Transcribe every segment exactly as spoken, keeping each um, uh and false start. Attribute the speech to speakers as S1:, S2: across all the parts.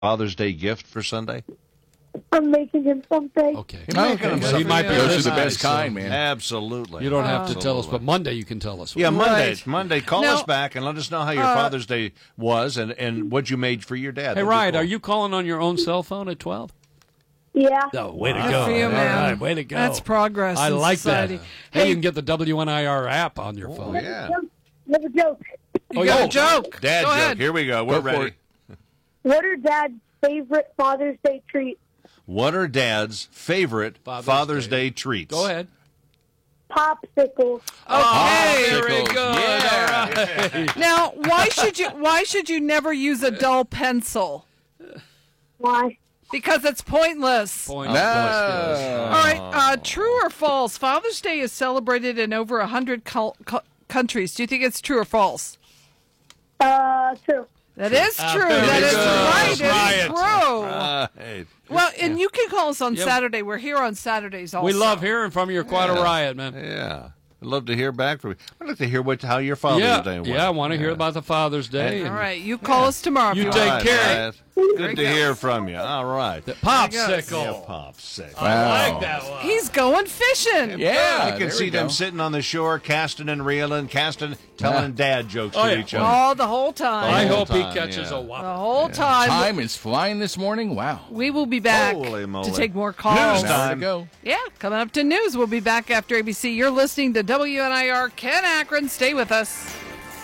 S1: Father's Day gift for Sunday?
S2: I'm making him something.
S3: Okay.
S1: You're making him
S3: Well,
S1: something.
S3: he might be
S1: Those
S3: listening,
S1: are the best
S3: so
S1: kind, man. Absolutely.
S3: You don't have to tell us,
S1: Absolutely.
S3: but Monday you can tell us.
S1: Yeah, Monday.
S4: Right.
S1: Monday, call
S4: Now-
S1: us back and let us know how your
S4: Uh,
S1: Father's Day was and, and what you made for your dad.
S3: Hey,
S1: That'd be
S3: Ryan,
S1: cool.
S3: are you calling on your own cell phone at twelve?
S2: Yeah.
S3: Oh, way to
S4: Good
S3: go.
S4: for you,
S3: All
S4: man.
S3: right, way to go.
S4: That's progress
S3: I
S4: in
S3: like
S4: society.
S3: that.
S4: Hey-
S3: Hey, you can get the W N I R app on your
S1: Oh,
S3: phone.
S1: yeah.
S2: You have a joke.
S4: You
S3: Oh,
S4: got
S3: yeah.
S4: a joke.
S1: Dad
S4: Go
S1: joke.
S4: ahead.
S1: Here we go. We're
S3: Go for
S1: ready.
S3: it.
S2: What are Dad's favorite Father's Day treats?
S1: What are Dad's favorite
S3: Father's
S1: Father's,
S3: Day.
S1: Day. treats?
S3: Go ahead.
S2: Popsicles.
S4: Okay.
S3: Very
S1: Popsicles.
S3: good.
S1: Yeah.
S3: All right.
S4: Now, why should you why should you never use a dull pencil?
S2: Why?
S4: Because it's pointless.
S3: Point.
S1: No.
S4: All right, uh, true or false? Father's Day is celebrated in over a hundred cul- cu- countries. Do you think it's true or false?
S2: Uh, true.
S4: That is
S3: Ah,
S4: true.
S3: very
S4: That is
S3: good.
S4: right. It's
S3: Right.
S4: true.
S1: Right.
S4: Well, and you can call us on
S3: Yeah.
S4: Saturday. We're here on Saturdays also.
S3: We love hearing from you. You're quite a riot, man.
S1: Yeah. I'd love to hear back from you. I'd like to hear what how your Father's
S3: Yeah,
S1: Day went.
S3: yeah, I want to hear about the Father's Day.
S4: All
S3: and
S4: right, you call us tomorrow.
S3: You
S4: if
S3: take
S4: want.
S3: care.
S1: Right. Good
S4: Very
S1: to
S4: good.
S1: hear from you. All right.
S3: The
S1: Yeah,
S3: popsicle.
S1: popsicle.
S3: I like that one.
S4: He's going fishing.
S5: Yeah,
S1: I can
S5: there
S1: see
S5: we
S1: them
S5: go.
S1: sitting on the shore, casting and reeling, casting, telling dad jokes
S3: Oh,
S1: to
S3: yeah.
S1: each other.
S4: All the whole time.
S3: I
S1: whole
S3: hope he
S1: time,
S3: catches
S1: yeah.
S3: a
S4: the
S3: whopper.
S4: whole time.
S5: Time is flying this morning. Wow.
S4: We will be back
S1: Holy moly.
S4: to take more calls.
S1: News
S5: An hour to
S1: time.
S5: go.
S4: Yeah, coming up to news. We'll be back after A B C. You're listening to W N I R Ken Akron. Stay with us.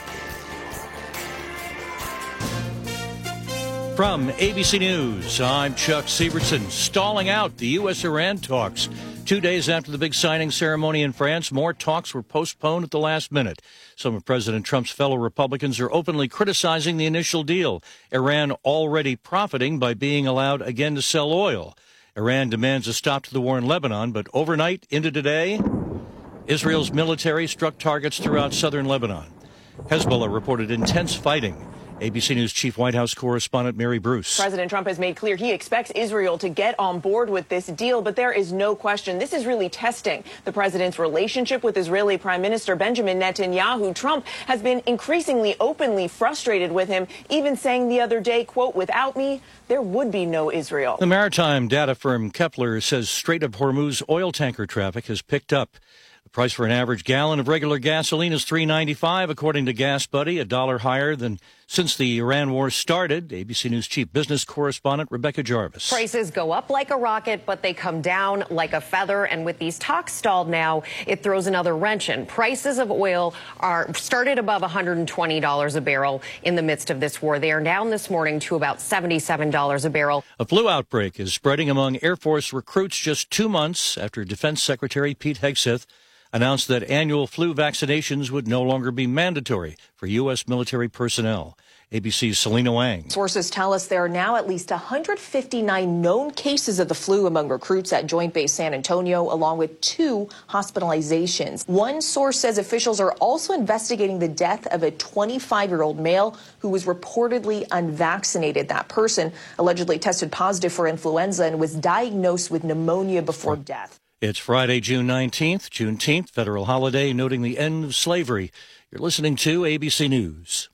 S6: From A B C News, I'm Chuck Sievertson. Stalling out the U S Iran talks. Two days after the big signing ceremony in France, more talks were postponed at the last minute. Some of President Trump's fellow Republicans are openly criticizing the initial deal. Iran already profiting by being allowed again to sell oil. Iran demands a stop to the war in Lebanon, but overnight into today, Israel's military struck targets throughout southern Lebanon. Hezbollah reported intense fighting. A B C News Chief White House correspondent Mary Bruce.
S7: President Trump has made clear he expects Israel to get on board with this deal, but there is no question this is really testing the president's relationship with Israeli Prime Minister Benjamin Netanyahu. Trump has been increasingly openly frustrated with him, even saying the other day, quote, "Without me, there would be no Israel."
S6: The maritime data firm Kepler says Strait of Hormuz oil tanker traffic has picked up. The price for an average gallon of regular gasoline is three ninety-five, according to Gas Buddy, a dollar higher than since the Iran war started. A B C News chief business correspondent Rebecca Jarvis.
S8: Prices go up like a rocket, but they come down like a feather. And with these talks stalled now, it throws another wrench in. Prices of oil are started above one hundred twenty dollars a barrel in the midst of this war. They are down this morning to about seventy-seven dollars a barrel.
S6: A flu outbreak is spreading among Air Force recruits just two months after Defense Secretary Pete Hegseth announced that annual flu vaccinations would no longer be mandatory for U S military personnel. A B C's Selena Wang.
S7: Sources tell us there are now at least one hundred fifty-nine known cases of the flu among recruits at Joint Base San Antonio, along with two hospitalizations. One source says officials are also investigating the death of a twenty-five-year-old male who was reportedly unvaccinated. That person allegedly tested positive for influenza and was diagnosed with pneumonia before death.
S6: It's Friday, June nineteenth, Juneteenth, federal holiday noting the end of slavery. You're listening to A B C News.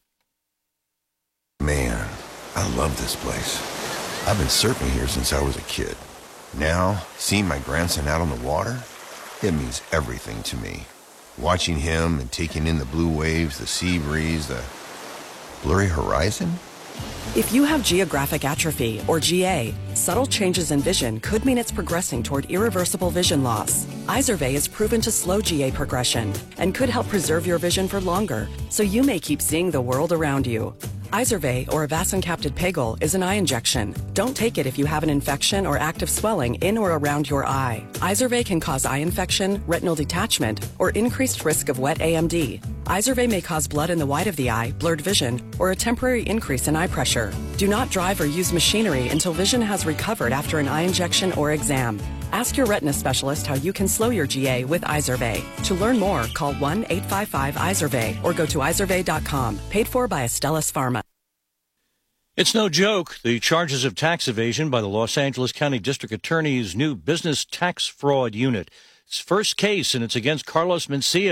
S9: Man, I love this place. I've been surfing here since I was a kid. Now, seeing my grandson out on the water, it means everything to me. Watching him and taking in the blue waves, the sea breeze, the blurry horizon.
S10: If you have geographic atrophy, or G A, subtle changes in vision could mean it's progressing toward irreversible vision loss. Izervay is proven to slow G A progression and could help preserve your vision for longer, so you may keep seeing the world around you. Izervay, or avacincaptad pegol, is an eye injection. Don't take it if you have an infection or active swelling in or around your eye. Izervay can cause eye infection, retinal detachment, or increased risk of wet A M D. Izervay may cause blood in the white of the eye, blurred vision, or a temporary increase in eye pressure. Do not drive or use machinery until vision has recovered after an eye injection or exam. Ask your retina specialist how you can slow your G A with Izervay. To learn more, call one eight five five Izervay or go to izervay dot com. Paid for by Astellas Pharma.
S6: It's no joke. The charges of tax evasion by the Los Angeles County District Attorney's new Business Tax Fraud Unit. It's first case, and it's against Carlos Mencia,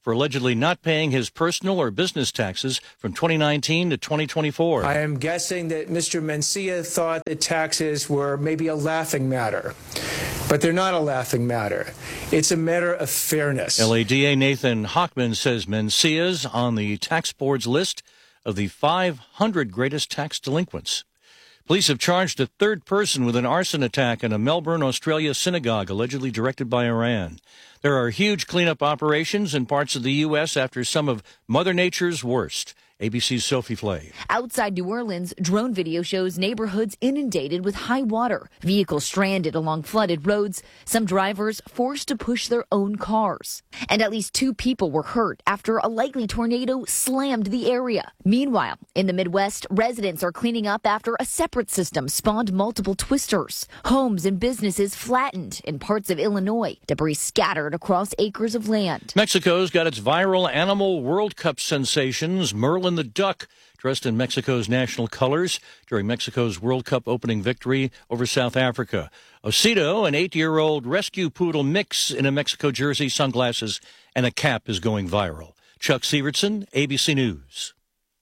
S6: for allegedly not paying his personal or business taxes from twenty nineteen to twenty twenty-four.
S11: I am guessing that Mister Mencia thought that taxes were maybe a laughing matter, but they're not a laughing matter. It's a matter of fairness.
S6: L A D A Nathan Hochman says Mencia's on the tax board's list of the five hundred greatest tax delinquents. Police have charged a third person with an arson attack in a Melbourne, Australia synagogue allegedly directed by Iran. There are huge cleanup operations in parts of the U S after some of Mother Nature's worst. A B C's Sophie Flay.
S12: Outside New Orleans, drone video shows neighborhoods inundated with high water, vehicles stranded along flooded roads, some drivers forced to push their own cars. And at least two people were hurt after a likely tornado slammed the area. Meanwhile, in the Midwest, residents are cleaning up after a separate system spawned multiple twisters. Homes and businesses flattened in parts of Illinois, debris scattered across acres of land.
S6: Mexico's got its viral animal World Cup sensations, Merlin the duck, dressed in Mexico's national colors during Mexico's World Cup opening victory over South Africa. Osito, an eight-year-old rescue poodle mix in a Mexico jersey, sunglasses, and a cap is going viral. Chuck Sievertson, A B C News.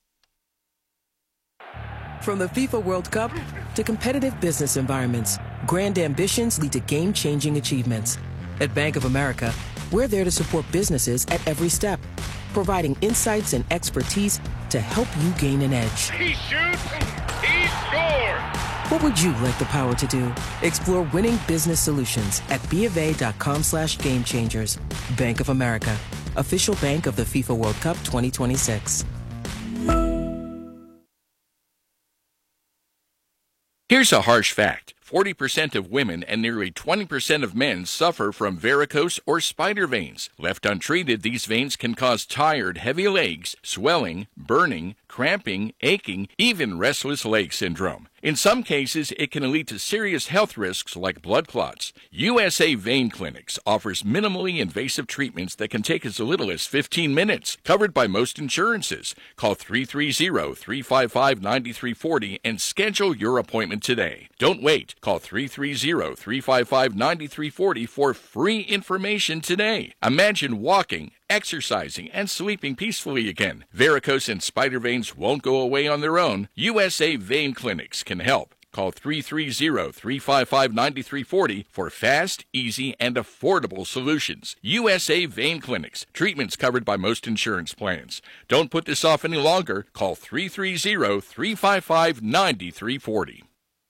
S13: From the FIFA World Cup to competitive business environments, grand ambitions lead to game-changing achievements. At Bank of America, we're there to support businesses at every step, providing insights and expertise to help you gain an edge.
S14: He shoots, he scores!
S13: What would you like the power to do? Explore winning business solutions at BofA.com slash game changers. Bank of America, official bank of the FIFA World Cup twenty twenty-six.
S15: Here's a harsh fact. forty percent of women and nearly twenty percent of men suffer from varicose or spider veins. Left untreated, these veins can cause tired, heavy legs, swelling, burning, cramping, aching, even restless leg syndrome. In some cases, it can lead to serious health risks like blood clots. U S A Vein Clinics offers minimally invasive treatments that can take as little as fifteen minutes, covered by most insurances. Call three three zero, three five five, nine three four zero and schedule your appointment today. Don't wait. Call three three zero, three five five, nine three four zero for free information today. Imagine walking, exercising, and sleeping peacefully again. Varicose and spider veins won't go away on their own. U S A Vein Clinics can help. Call three three zero, three five five, nine three four zero for fast, easy, and affordable solutions. U S A Vein Clinics. Treatments covered by most insurance plans. Don't put this off any longer. Call three three zero, three five five, nine three four zero.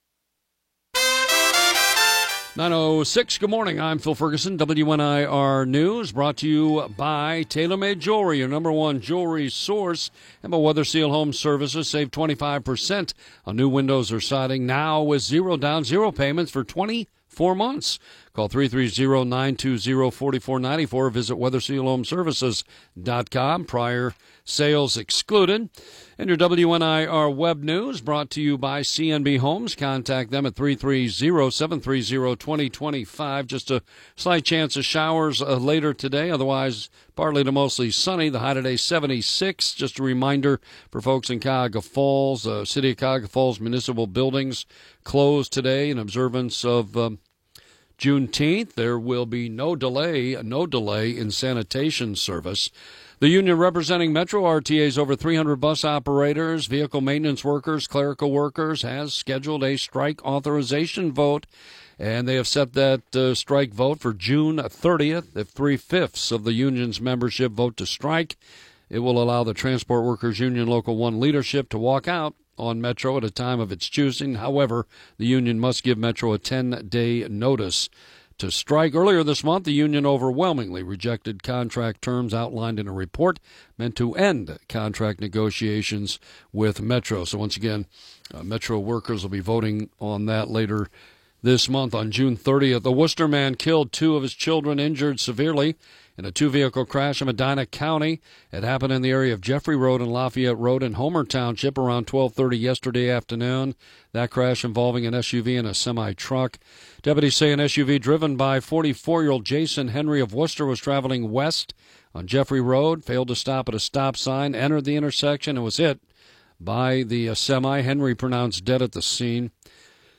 S3: nine oh six, good morning. I'm Phil Ferguson, W N I R News, brought to you by TaylorMade Jewelry, your number one jewelry source, and by Weather Seal Home Services. Save twenty-five percent on new windows or siding now with zero down, zero payments for twenty-four months. Call three three zero, nine two zero, four four nine four. Visit weather seal home services dot com. Prior sales excluded. And your W N I R web news brought to you by C N B Homes. Contact them at three three zero, seven three zero, two zero two five. Just a slight chance of showers uh, later today. Otherwise, partly to mostly sunny. The high today, seventy-six. Just a reminder for folks in Cuyahoga Falls. Uh, City of Cuyahoga Falls municipal buildings closed today in observance of Um, Juneteenth. There will be no delay, no delay in sanitation service. The union representing Metro R T A's over three hundred bus operators, vehicle maintenance workers, clerical workers has scheduled a strike authorization vote, and they have set that uh, strike vote for June thirtieth. If three-fifths of the union's membership vote to strike, it will allow the Transport Workers Union Local one leadership to walk out on Metro at a time of its choosing. However, the union must give Metro a ten-day notice to strike. Earlier this month, the union overwhelmingly rejected contract terms outlined in a report meant to end contract negotiations with Metro. So once again, uh, Metro workers will be voting on that later this month. On June thirtieth, a Worcester man killed two of his children, injured severely in a two-vehicle crash in Medina County. It happened in the area of Jeffrey Road and Lafayette Road in Homer Township around twelve thirty yesterday afternoon. That crash involving an S U V and a semi-truck. Deputies say an S U V driven by forty-four-year-old Jason Henry of Worcester was traveling west on Jeffrey Road, failed to stop at a stop sign, entered the intersection, and was hit by the uh, semi. Henry pronounced dead at the scene.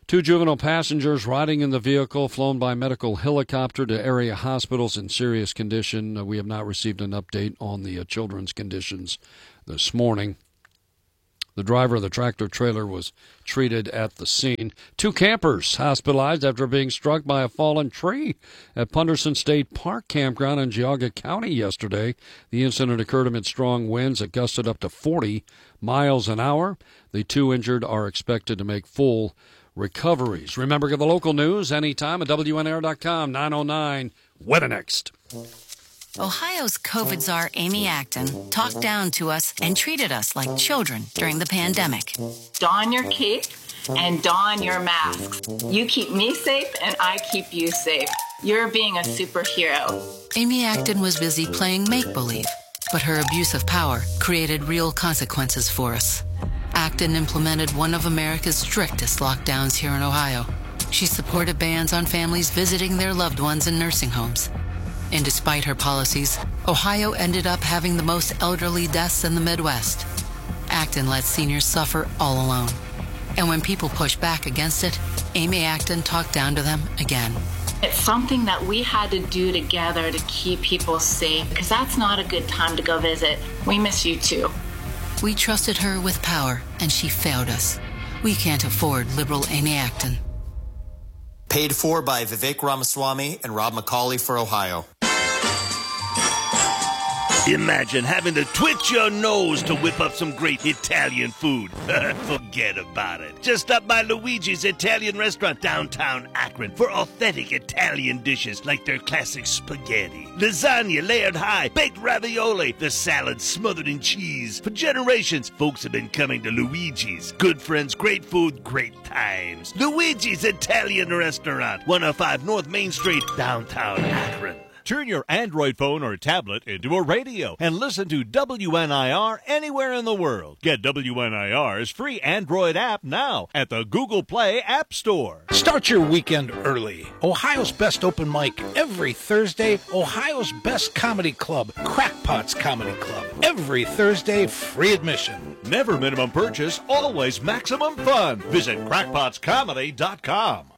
S3: Two juvenile passengers riding in the vehicle flown by medical helicopter to area hospitals in serious condition. Uh, we have not received an update on the uh, children's conditions this morning. The driver of the tractor trailer was treated at the scene. Two campers hospitalized after being struck by a fallen tree at Punderson State Park Campground in Geauga County yesterday. The incident occurred amid strong winds that gusted up to forty miles an hour. The two injured are expected to make full recoveries. Remember, get the local news anytime at W N R dot com. nine oh nine, weather next.
S16: Ohio's COVID czar, Amy Acton, talked down to us and treated us like children during the pandemic.
S17: Don your cape and don your masks. You keep me safe and I keep you safe. You're being a superhero.
S16: Amy Acton was busy playing make-believe, but her abuse of power created real consequences for us. Acton implemented one of America's strictest lockdowns here in Ohio. She supported bans on families visiting their loved ones in nursing homes. And despite her policies, Ohio ended up having the most elderly deaths in the Midwest. Acton let seniors suffer all alone. And when people pushed back against it, Amy Acton talked down to them again.
S17: It's something that we had to do together to keep people safe, because that's not a good time to go visit. We miss you too.
S16: We trusted her with power, and she failed us. We can't afford liberal Amy Acton.
S18: Paid for by Vivek Ramaswamy and Rob McCauley for Ohio.
S19: Imagine having to twitch your nose to whip up some great Italian food. Forget about it. Just stop by Luigi's Italian restaurant downtown Akron for authentic Italian dishes like their classic spaghetti, lasagna layered high, baked ravioli, the salad smothered in cheese. For generations, folks have been coming to Luigi's. Good friends, great food, great times. Luigi's Italian Restaurant, one oh five North Main Street, downtown Akron.
S20: Turn your Android phone or tablet into a radio and listen to W N I R anywhere in the world. Get W N I R's free Android app now at the Google Play App Store.
S21: Start your weekend early. Ohio's best open mic every Thursday. Ohio's best comedy club, Crackpots Comedy Club. Every Thursday, free admission.
S20: Never minimum purchase, always maximum fun. Visit crackpots comedy dot com.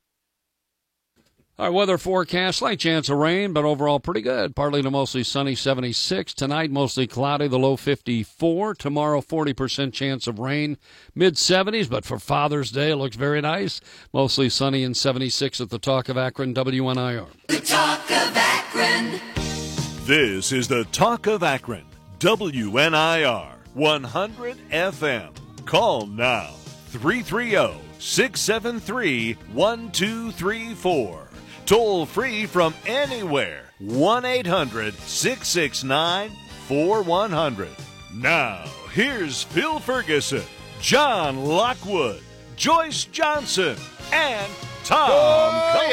S3: Our weather forecast, slight chance of rain, but overall pretty good. Partly to mostly sunny, seventy-six. Tonight, mostly cloudy, the low fifty-four. Tomorrow, forty percent chance of rain, mid seventies. But for Father's Day, it looks very nice. Mostly sunny and seventy-six at the Talk of Akron, W N I R.
S22: The Talk of Akron.
S20: This is the Talk of Akron, W N I R, one hundred F M. Call now, three three zero, six seven three, one two three four. Toll free from anywhere. one eight hundred, six six nine, four one zero zero. Now, here's Phil Ferguson, John Lockwood, Joyce Johnson, and Tom
S5: Oh,
S20: Collison.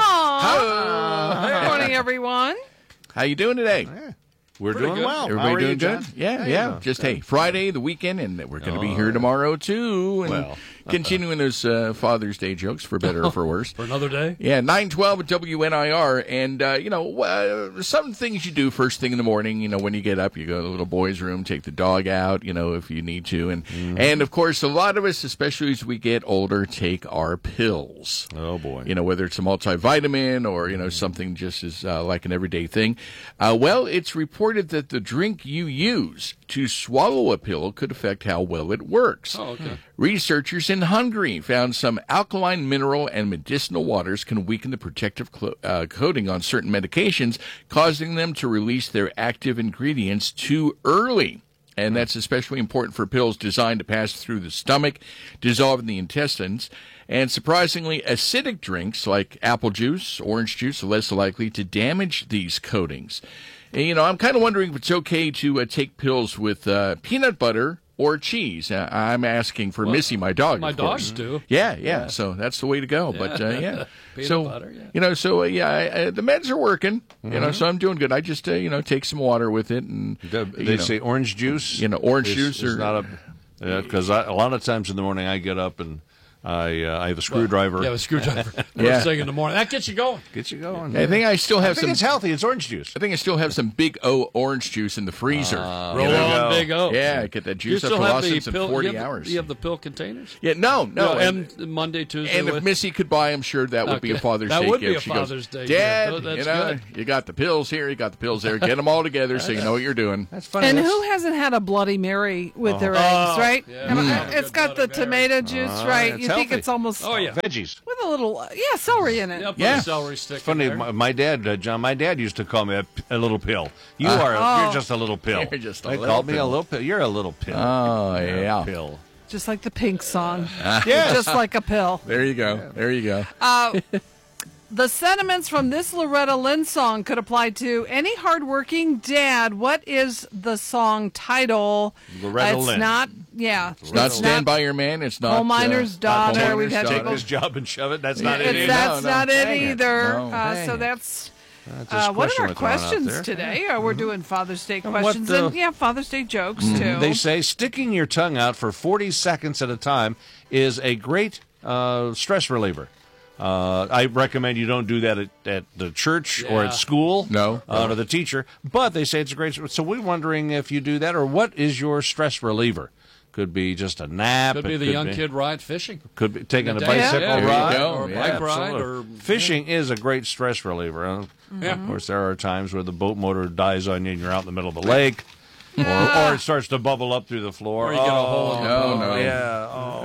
S5: yeah.
S4: Good morning, everyone.
S5: How you doing today?
S1: We're
S5: Pretty
S1: doing
S5: good.
S1: well.
S5: Everybody
S1: How are
S5: doing
S1: you,
S5: good?
S1: John?
S5: Yeah,
S1: How
S5: yeah.
S1: you doing?
S5: Just,
S1: Good.
S5: hey, Friday, the weekend, and we're going to be
S1: Oh,
S5: here
S1: yeah.
S5: tomorrow, too. And
S1: Well,
S5: continuing those uh, Father's Day jokes, for better or for worse.
S3: For another day?
S5: Yeah, nine twelve at W N I R. And, uh, you know, uh, some things you do first thing in the morning, you know, when you get up, you go to the little boy's room, take the dog out, you know, if you need to. And,
S1: Mm-hmm.
S5: and of course, a lot of us, especially as we get older, take our pills.
S1: Oh, boy.
S5: You know, whether it's a multivitamin or, you know, something just as uh, like an everyday thing. Uh, well, it's reported that the drink you use to swallow a pill could affect how well it works.
S3: Oh, okay.
S5: Researchers in Hungary found some alkaline mineral and medicinal waters can weaken the protective clo- uh, coating on certain medications, causing them to release their active ingredients too early. And that's especially important for pills designed to pass through the stomach, dissolve in the intestines. And surprisingly, acidic drinks like apple juice, orange juice are less likely to damage these coatings. And, you know, I'm kind of wondering if it's okay to uh, take pills with uh, peanut butter or cheese. Uh, I'm asking for
S3: Well,
S5: Missy, my dog.
S3: my
S5: of course.
S3: dogs do.
S5: Yeah, yeah,
S3: Yeah.
S5: So that's the way to go. But uh, yeah,
S3: Peanut
S5: so
S3: butter, yeah.
S5: you know, so uh, yeah, I, I, the meds are working. You know,
S1: Mhm.
S5: so I'm doing good. I just uh, you know take some water with it, and
S1: They
S5: you know,
S1: say orange juice.
S5: You know, orange
S1: is-
S5: juice
S1: is
S5: or
S1: not a because a lot of times in the morning I get up and I uh, I have a screwdriver.
S3: Well, yeah, a screwdriver. First
S5: Yeah.
S3: thing in the morning. That gets you going.
S1: Gets you going.
S5: I think I still have
S1: I think
S5: some.
S1: it's healthy. It's orange juice.
S5: I think I still have some Big O orange juice in the freezer.
S1: Uh,
S3: Roll
S5: You know?
S3: on Big O.
S5: Yeah, get that
S3: You
S5: juice up
S3: still
S5: to
S3: have the
S5: Lawson's in
S3: pill,
S5: forty
S3: you have,
S5: hours.
S3: You have the pill containers?
S5: Yeah, no, no.
S3: No,
S5: and,
S3: and Monday, Tuesday.
S5: and if
S3: with-
S5: Missy could buy them, sure, that would be a
S3: Okay.
S5: Father's
S3: That
S5: Day
S3: would
S5: gift.
S3: be a
S5: She
S3: Father's
S5: goes,
S3: Day
S5: Dad,
S3: gift. Oh, that's
S5: you know,
S3: good.
S5: you got the pills here, you got the pills there. Get them all together so you know what you're doing.
S1: That's funny.
S4: And
S1: That's-
S4: who hasn't had a Bloody Mary with their
S3: Oh.
S4: eggs, right?
S3: Yeah.
S4: Am I-
S3: Mm.
S4: It's got the tomato juice,
S1: Uh,
S4: right?
S1: it's
S4: You think
S1: healthy.
S4: it's almost
S3: Oh, yeah.
S1: Veggies.
S4: with a little, uh, yeah, celery in it.
S3: Yeah, put
S5: Yeah.
S3: a celery stick in
S1: Funny,
S3: there.
S1: my, my dad, uh, John. My dad used to call me a, a little pill. You
S5: Uh,
S1: are.
S4: Oh.
S1: You're just a little pill.
S5: You're just a
S1: they
S5: little
S1: called me a
S5: pill.
S1: little pill. You're a little pill.
S5: Oh,
S1: You're a
S5: yeah.
S1: pill.
S4: Just like the Pink song.
S1: Yes.
S4: Just like a pill.
S5: There you go. There you go.
S4: Uh, the sentiments from this Loretta Lynn song could apply to any hardworking dad. What is the song title?
S1: Loretta
S4: it's
S1: Lynn.
S4: not, yeah.
S5: It's not Stand By Your Man. It's not
S4: Coal Miner's
S5: uh,
S4: Daughter.
S5: Coal
S4: We've
S5: Miner's
S4: had
S5: Daughter.
S1: Take this job and shove it. That's not
S5: Yeah,
S1: it.
S4: It's,
S1: either.
S4: that's
S5: no,
S4: not it
S5: dang it.
S4: either.
S5: No,
S4: uh,
S5: dang
S4: so
S5: it.
S4: that's
S1: That's
S4: uh,
S1: just
S4: what are our
S1: question we're throwing out
S4: questions
S1: there.
S4: today? Uh, we're doing Father's Day
S1: And what
S4: questions
S1: the-
S4: and yeah, Father's Day jokes too.
S1: They say sticking your tongue out for forty seconds at a time is a great uh, stress reliever. Uh, I recommend you don't do that at, at the church or
S3: Yeah.
S1: at school.
S5: No.
S1: Uh, or the teacher. But they say it's a great. So we're wondering if you do that, or what is your stress reliever? Could be just a nap.
S3: Could
S1: it
S3: be the
S1: could
S3: young
S1: be-
S3: kid ride fishing.
S1: Could be taking a
S3: Yeah.
S1: bicycle
S3: Yeah.
S5: There you
S1: ride
S5: go.
S3: Or a
S5: Yeah,
S3: bike ride.
S1: absolutely.
S3: Or
S1: Fishing is a great stress reliever. Uh,
S3: Yeah.
S1: Of course, there are times where the boat motor dies on you and you're out in the middle of the lake, or, or it starts to bubble up through the floor.
S3: Or you get a
S1: oh,
S3: hole in your
S5: No,
S3: boat.
S5: no.
S1: Yeah.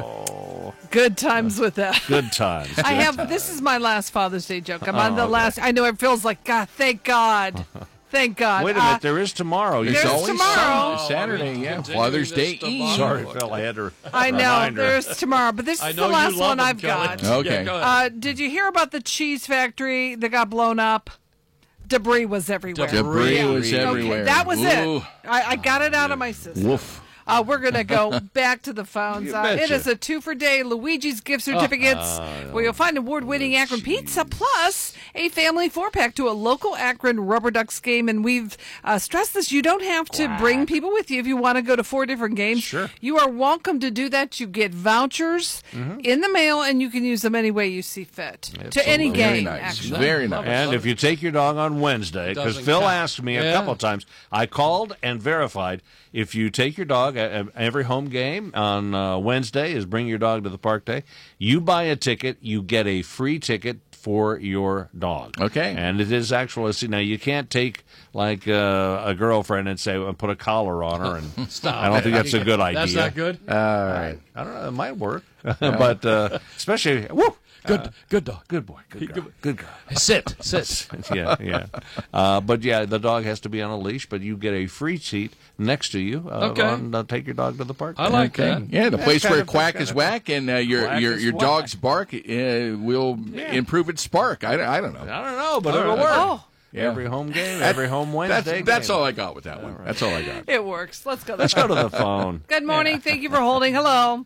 S1: Oh,
S4: Good times with that.
S1: good times.
S4: I
S1: Good
S4: have.
S1: times.
S4: This is my last Father's Day joke. I'm on
S1: Oh,
S4: the
S1: okay.
S4: last. I know it feels like God. Thank God. Thank God.
S1: Wait a
S4: Uh,
S1: minute. There is tomorrow. You
S5: There's
S4: There's
S5: always
S4: tomorrow.
S5: Sunday, Saturday,
S3: Oh,
S5: yeah.
S3: continuing
S5: Father's
S3: this
S5: Day
S3: tomorrow.
S5: Eve.
S1: Sorry, Phil. I had to.
S4: I know.
S1: remind her.
S4: There's tomorrow, but this
S3: I
S4: is
S3: know
S4: the
S3: you
S4: last
S3: love
S4: one
S3: them,
S4: I've
S3: Kelly.
S4: got.
S5: Okay.
S3: Yeah, go ahead.
S4: Uh, did you hear about the cheese factory that got blown up? Debris was everywhere.
S5: Debris
S4: Yeah.
S5: was
S4: Okay,
S5: everywhere.
S4: that was
S5: Ooh.
S4: it. I, I got it out of my system.
S5: Woof.
S4: Uh, we're going to go back to the phones.
S1: You
S4: Uh, it
S1: betcha.
S4: is a two for day Luigi's gift certificates where you'll find award winning Akron pizza plus a family four pack to a local Akron Rubber Ducks game. And we've uh, stressed this. You don't have to bring people with you if you want to go to four different games.
S1: Sure.
S4: You are welcome to do that. You get vouchers in the mail and you can use them any way you see fit to any
S1: Absolutely.
S4: game,
S5: Very nice.
S4: actually.
S5: Very nice.
S1: And if you take your dog on Wednesday, because
S3: Doesn't
S1: Phil
S3: count.
S1: asked me a
S3: Yeah.
S1: couple of times, I called and verified. If you take your dog at at every home game on uh, Wednesday is Bring Your Dog to the Park Day, you buy a ticket, you get a free ticket for your dog.
S5: Okay.
S1: And it is actually, see, now you can't take like uh, a girlfriend and say, well, put a collar on her. And
S3: Stop.
S1: I don't think that's a good idea.
S3: That's not good.
S5: All right.
S1: I don't know. It might work. but uh, especially, woo,
S3: Good, good dog.
S1: good boy, good girl, good girl.
S3: Sit, sit.
S1: yeah, yeah. Uh, but yeah, the dog has to be on a leash, but you get a free seat next to you. Uh,
S3: Okay.
S1: on, uh, take your dog to the park.
S3: I like
S5: Okay.
S3: that.
S5: Yeah, the place
S1: kind
S5: where
S1: of-
S5: quack
S1: kind
S5: is
S1: of-
S5: whack, and uh, your
S1: Quack
S5: your
S1: is
S5: your
S1: whack.
S5: dog's bark uh, will improve its spark. I, I don't know.
S1: I don't know, but
S5: All
S1: it'll
S5: right.
S1: work.
S4: Oh,
S5: Yeah.
S1: Every home game,
S5: That-
S1: every home Wednesday.
S5: That's, that's
S1: game.
S5: all I got with that one. That's all I got.
S4: it works. Let's go.
S1: Let's go to the phone.
S4: Good morning. Thank you for holding. Hello.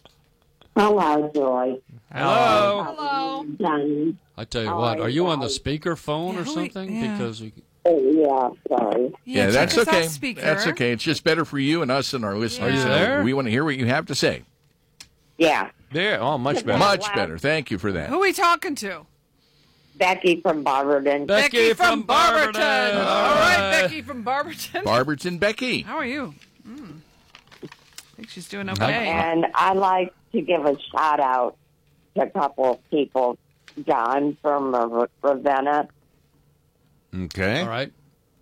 S2: Hello, Joy.
S1: Hello.
S4: Hello.
S2: Johnny.
S3: I tell you
S2: How
S3: what,
S2: are
S3: are
S2: you
S3: you on the
S2: guys?
S3: speakerphone
S4: Yeah,
S3: or
S4: who we-
S3: something?
S4: yeah.
S3: Because you,
S2: Oh, yeah, sorry.
S5: Yeah,
S4: check
S5: that's
S4: us
S5: okay.
S4: off speaker.
S5: That's okay. It's just better for you and us and our listeners.
S4: Are you
S5: So
S3: there?
S5: we want to hear what you have to say.
S2: Yeah,
S1: There. Oh, much better.
S5: Much better. Thank you for that.
S4: Who are we talking to?
S2: Becky from Barberton.
S3: Becky from
S4: Barberton.
S3: Barberton.
S4: All right, Becky from Barberton.
S5: Barberton Becky.
S4: How are you? Mm. I think she's doing okay.
S2: And I'd like to give a shout out to a couple of people. John from Ra- Ravenna
S1: Okay.
S3: all right.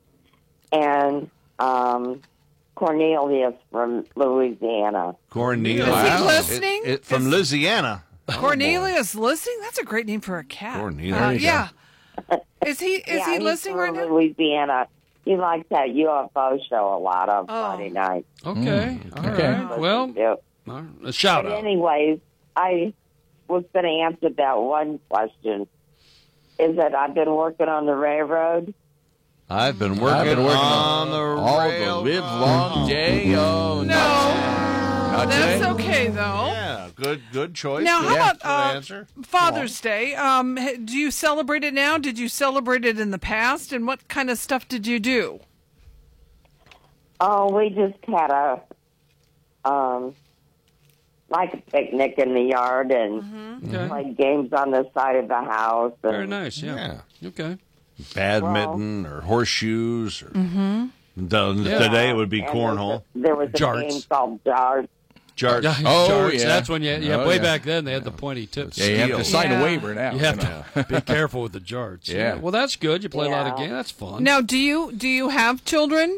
S2: and um, Cornelius from Louisiana.
S1: Cornelius.
S4: Is he
S1: Wow.
S4: listening?
S1: It- it- from
S4: Is-
S1: Louisiana.
S4: Cornelius listening? That's a great name for a cat.
S1: Cornelius.
S4: Uh,
S1: There you go.
S4: yeah. Is he is
S2: yeah,
S4: he
S2: he's
S4: listening
S2: from
S4: right now?
S2: Louisiana. He likes that U F O show a lot on
S4: Oh.
S2: Friday night.
S3: Okay. All
S5: Okay.
S3: right. Well,
S2: Yep.
S3: all right. a shout
S2: But
S3: out.
S2: anyways, I was going to answer that one question. Is that I've been working on the railroad.
S1: I've been working,
S5: I've been working
S1: on, the
S5: all
S1: rail.
S5: the live long day. Oh,
S4: No.
S5: not
S4: That's
S5: today.
S4: okay though.
S1: Yeah, good, good choice.
S4: Now,
S1: Good-
S4: how about
S1: good
S4: uh,
S1: answer.
S4: Father's Day? Um, h- do you celebrate it now? Did you celebrate it in the past? And what kind of stuff did you do?
S2: Oh, we just had a um, like a picnic in the yard and
S4: Mm-hmm.
S3: Okay.
S2: play games on the side of the house. And,
S3: Very nice. Yeah. Okay.
S1: Badminton or horseshoes. Or
S4: Mm-hmm.
S1: the-
S3: Yeah.
S1: Today it would be
S2: and
S1: cornhole.
S2: There was a
S3: Jarts.
S2: game called Jars.
S1: Jarts.
S3: Yeah,
S5: Oh,
S3: jarts.
S5: yeah.
S3: That's when you, yeah,
S5: Oh,
S3: way
S5: yeah.
S3: back then they had the pointy tips.
S5: Yeah, you have to
S1: Steel.
S5: sign
S4: Yeah.
S5: a waiver now.
S3: You have
S5: know.
S3: to be careful with the jarts.
S5: Yeah.
S3: Well, that's good. You play a lot of
S2: Yeah.
S3: games. That's fun.
S4: Now, do you do you have children?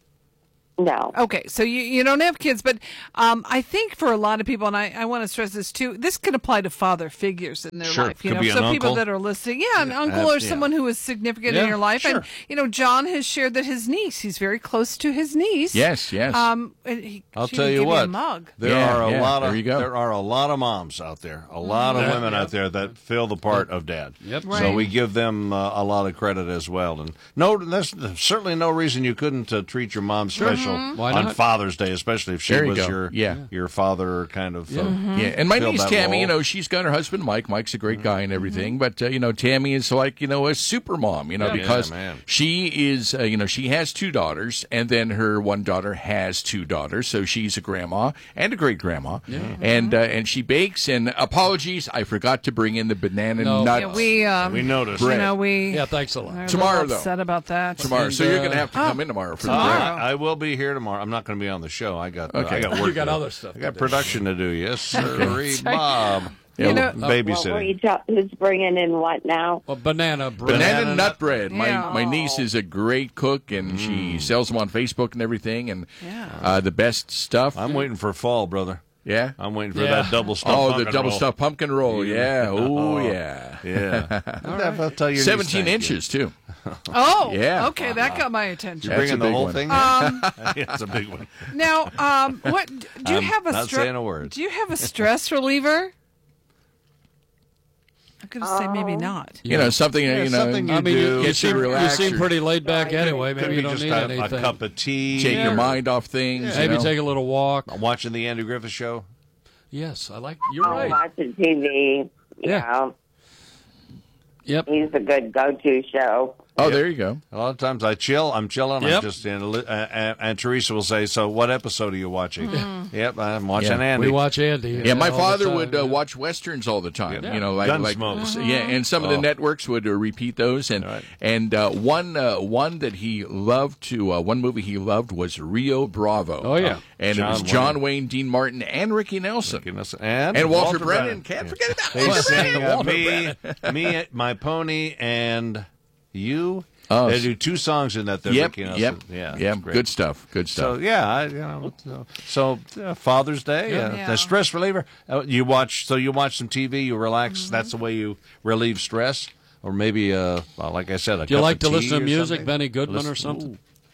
S2: No.
S4: Okay, so you, you don't have kids, but um, I think for a lot of people, and I, I want to stress this too, this can apply to father figures in their
S1: Sure,
S4: life. You
S1: could
S4: know,
S1: be
S4: so
S1: an
S4: people
S1: uncle.
S4: that are listening, yeah, an uncle
S1: uh,
S4: or
S1: yeah.
S4: someone who is significant
S3: Yeah,
S4: in your life.
S1: sure.
S4: And you know, John has shared that his niece, he's very close to his niece.
S5: Yes, yes.
S4: Um, and he,
S1: I'll
S4: she
S1: tell
S4: would
S1: you
S4: give
S1: what.
S4: a mug.
S1: There
S5: Yeah,
S1: are a
S5: yeah,
S1: lot of
S5: there you go.
S1: there are a lot of moms out there, a lot of
S3: Yeah,
S1: women
S3: yeah.
S1: out there that fill the part of dad.
S3: Yep.
S1: So
S4: Right.
S1: we give them uh, a lot of credit as well. And no, there's certainly no reason you couldn't uh, treat your mom special
S3: Why
S1: on
S3: not?
S1: Father's Day, especially if she
S5: There you
S1: was
S5: go.
S1: your
S5: Yeah.
S1: your father kind of. Uh,
S5: Yeah, and my
S1: filled
S5: niece
S1: that
S5: Tammy,
S1: role.
S5: you know, she's got her husband Mike. Mike's a great guy and everything, but uh, you know, Tammy is like you know a super mom, you know,
S1: Yeah,
S5: because
S1: man.
S5: she is, uh, you know, she has two daughters, and then her one daughter has two daughters, so she's a grandma and a great grandma, and uh, and she bakes. And apologies, I forgot to bring in the banana
S3: No.
S5: nut
S4: Yeah, we um,
S1: we noticed.
S4: You know, we
S3: Yeah, thanks a lot.
S4: are a
S5: Tomorrow,
S4: little
S5: though.
S4: upset about that.
S5: tomorrow,
S3: And,
S5: so you're
S3: uh,
S5: going to have to
S4: oh,
S5: come in tomorrow for the
S4: tomorrow.
S5: break.
S1: I, I will be here tomorrow. I'm not going to be on the show. I got
S5: Okay.
S1: I got work.
S3: You got
S1: to do.
S3: other stuff
S1: I
S3: to
S1: got
S3: do.
S1: production to do. Yes, sir. Bob.
S4: You know-
S2: What were
S1: babysitting.
S2: you ta- who's bringing in what now?
S3: Well, banana bread.
S5: Banana,
S1: Banana
S5: nut
S1: nut
S5: bread. My
S4: Yeah.
S5: my niece is a great cook, and she sells them on Facebook and everything, and
S4: Yeah.
S5: uh, the best stuff.
S1: I'm waiting for fall, brother.
S5: yeah.
S1: I'm waiting for
S3: Yeah.
S1: that double stuff.
S5: Oh, the
S1: pumpkin
S5: double
S1: roll.
S5: stuffed pumpkin roll. Yeah. Oh, yeah.
S1: Yeah. I'll tell you.
S5: Seventeen inches too.
S4: Oh,
S5: Yeah.
S4: okay, that got my attention.
S1: You're
S5: That's
S1: bringing
S5: a
S1: the
S5: big
S1: whole
S5: one.
S1: thing.
S4: Um,
S1: Yeah, it's a big one.
S4: Now, um, what do you
S1: I'm
S4: have a
S1: not
S4: stress?
S1: saying a word.
S4: Do you have a stress reliever? I'm gonna say maybe
S2: Um,
S4: not.
S5: You know something.
S1: Yeah,
S5: you know,
S1: something you
S3: I mean,
S1: do.
S3: you, you,
S5: Get
S3: seem,
S5: you
S3: you
S5: relaxed
S3: seem
S5: or-
S3: pretty laid back anyway.
S1: Could
S3: Maybe
S1: be
S3: you don't
S1: just
S3: need
S1: a,
S3: anything.
S1: a cup of tea.
S5: take your
S1: or
S5: mind off things.
S3: Maybe
S5: you know?
S3: take a little walk.
S1: Watching the Andy Griffith Show.
S3: Yes, I like. You're
S2: Oh,
S3: right.
S2: watching T V.
S3: Yeah.
S2: Yeah.
S3: Yep.
S2: He's a good go-to show.
S5: Oh, there you go.
S1: A lot of times I chill. I'm chilling.
S3: Yep.
S1: I'm just in. a li- Uh, and, and Teresa will say, "So, what episode are you watching?" Yep, I'm watching
S5: Yeah.
S1: Andy.
S3: We watch Andy.
S5: Yeah, my
S3: all the
S5: father
S3: time,
S5: would uh,
S3: yeah.
S5: watch westerns all the time.
S1: Yeah.
S5: You know, like, like
S1: Gunsmoke.
S5: yeah, and some of the
S1: Oh.
S5: networks would uh, repeat those. And
S1: Right.
S5: and uh, one uh, one that he loved to uh, one movie he loved was Rio Bravo.
S3: Oh, yeah.
S5: and
S1: John
S5: it was
S1: Wayne.
S5: John Wayne, Dean Martin, and Ricky Nelson,
S1: Ricky Nelson. And,
S5: and Walter,
S1: Walter
S5: Brennan.
S1: Brennan.
S5: Can't
S1: Yeah.
S5: forget about
S1: They
S5: Walter
S1: sing
S5: Brennan.
S1: uh,
S5: Walter
S1: me,
S5: Brennan.
S1: me, my pony, and you.
S5: Oh,
S1: they do two songs in that. that
S5: Yep,
S1: Ricky Nelson.
S5: yep,
S1: Yeah,
S5: yeah,
S1: it's great.
S5: good stuff. Good
S1: So
S5: stuff.
S1: yeah, I, you know, so, so uh, Father's Day, uh,
S4: Yeah.
S1: the stress reliever. Uh, you watch, so you watch some T V, you relax. That's the way you relieve stress, or maybe, uh, well, like I said, a
S3: Do you
S1: cup
S3: like
S1: of
S3: to
S1: tea
S3: listen to
S1: or
S3: music,
S1: something?
S3: Benny Goodman
S1: Listen-
S3: or something?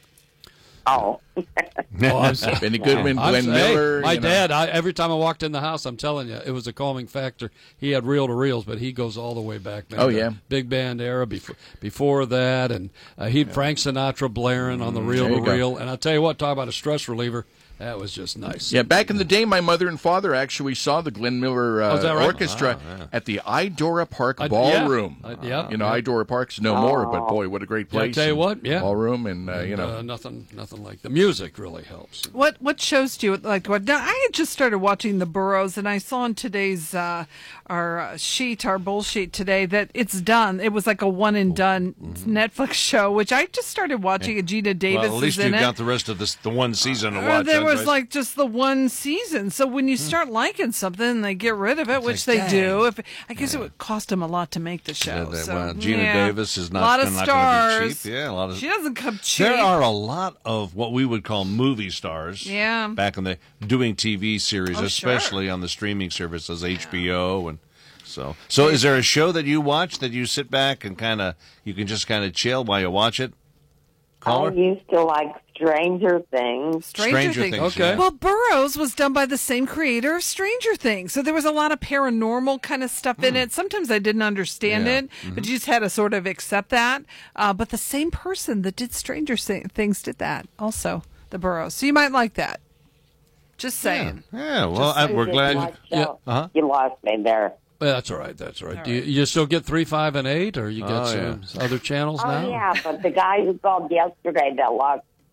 S2: Oh.
S3: Oh, I'm sorry.
S5: Benny Goodman,
S3: I'm
S5: Glenn
S3: saying,
S5: Miller.
S3: my
S5: you know.
S3: dad, I, every time I walked in the house, I'm telling you, it was a calming factor. He had reel to reels, but he goes all the way back. Man,
S5: Oh,
S3: the
S5: yeah.
S3: big band era before before that, and uh, he had Frank Sinatra blaring on the reel
S5: there
S3: to
S5: you go.
S3: reel. And I tell you what, talk about a stress reliever. That was just nice.
S5: Yeah, back in the day, my mother and father actually saw the Glenn Miller uh,
S3: Oh, is that right?
S5: Orchestra
S1: Wow, yeah.
S5: at the Idora Park
S3: I-
S5: Ballroom.
S3: yeah. I- yeah.
S5: You know,
S3: Yeah.
S5: Idora Park's no more, but boy, what a great
S3: Yeah, I
S5: place.
S3: tell you
S5: and
S3: what, yeah.
S5: Ballroom, and, uh, you know.
S3: Uh, nothing, nothing like the music really helps.
S4: What what shows do you like to watch? Now, I had just started watching The Burrows, and I saw on today's uh, our uh, sheet, our bull sheet today, that it's done. It was like a one and done Netflix show, which I just started watching. And Gina Davis
S1: Well, at least
S4: is
S1: you
S4: in
S1: got
S4: it.
S1: the rest of this, the one season to
S4: Uh,
S1: watch.
S4: there was
S1: Otherwise-
S4: like just the one season. So when you start liking something, they get rid of it, which
S1: like,
S4: they do. If I guess it would cost them a lot to make the show.
S1: Yeah, they-
S4: so,
S1: well, Gina
S4: yeah.
S1: Davis is not,
S4: a lot of
S1: not going to be
S4: stars.
S1: cheap. Yeah, a lot of.
S4: She doesn't come cheap.
S1: There are a lot of what we would call movie stars.
S4: Yeah.
S1: Back in the doing T V series,
S4: Oh,
S1: especially on the streaming services, H B O and so. So, is there a show that you watch that you sit back and kind of you can just kind of chill while you watch it?
S2: I
S1: Caller?
S2: used to like Stranger Things.
S4: Stranger,
S1: Stranger
S4: Things.
S1: Things,
S3: Okay.
S1: yeah.
S4: Well, Burroughs was done by the same creator of Stranger Things. So there was a lot of paranormal kind of stuff in it. Sometimes I didn't understand
S1: Yeah.
S4: it, but you just had to sort of accept that. Uh, but the same person that did Stranger Thi- Things did that also, the Burroughs. So you might like that. Just saying.
S1: Yeah. Well, I, we're
S2: Just
S1: glad.
S2: watch
S1: You,
S2: out.
S1: yeah. Uh-huh.
S2: You lost me there.
S3: Well, that's all right. That's all right. Do you, you still get three, five, and eight, or you get
S1: Oh,
S3: some other channels
S2: Oh,
S3: now?
S2: yeah, but the guy who called yesterday that lost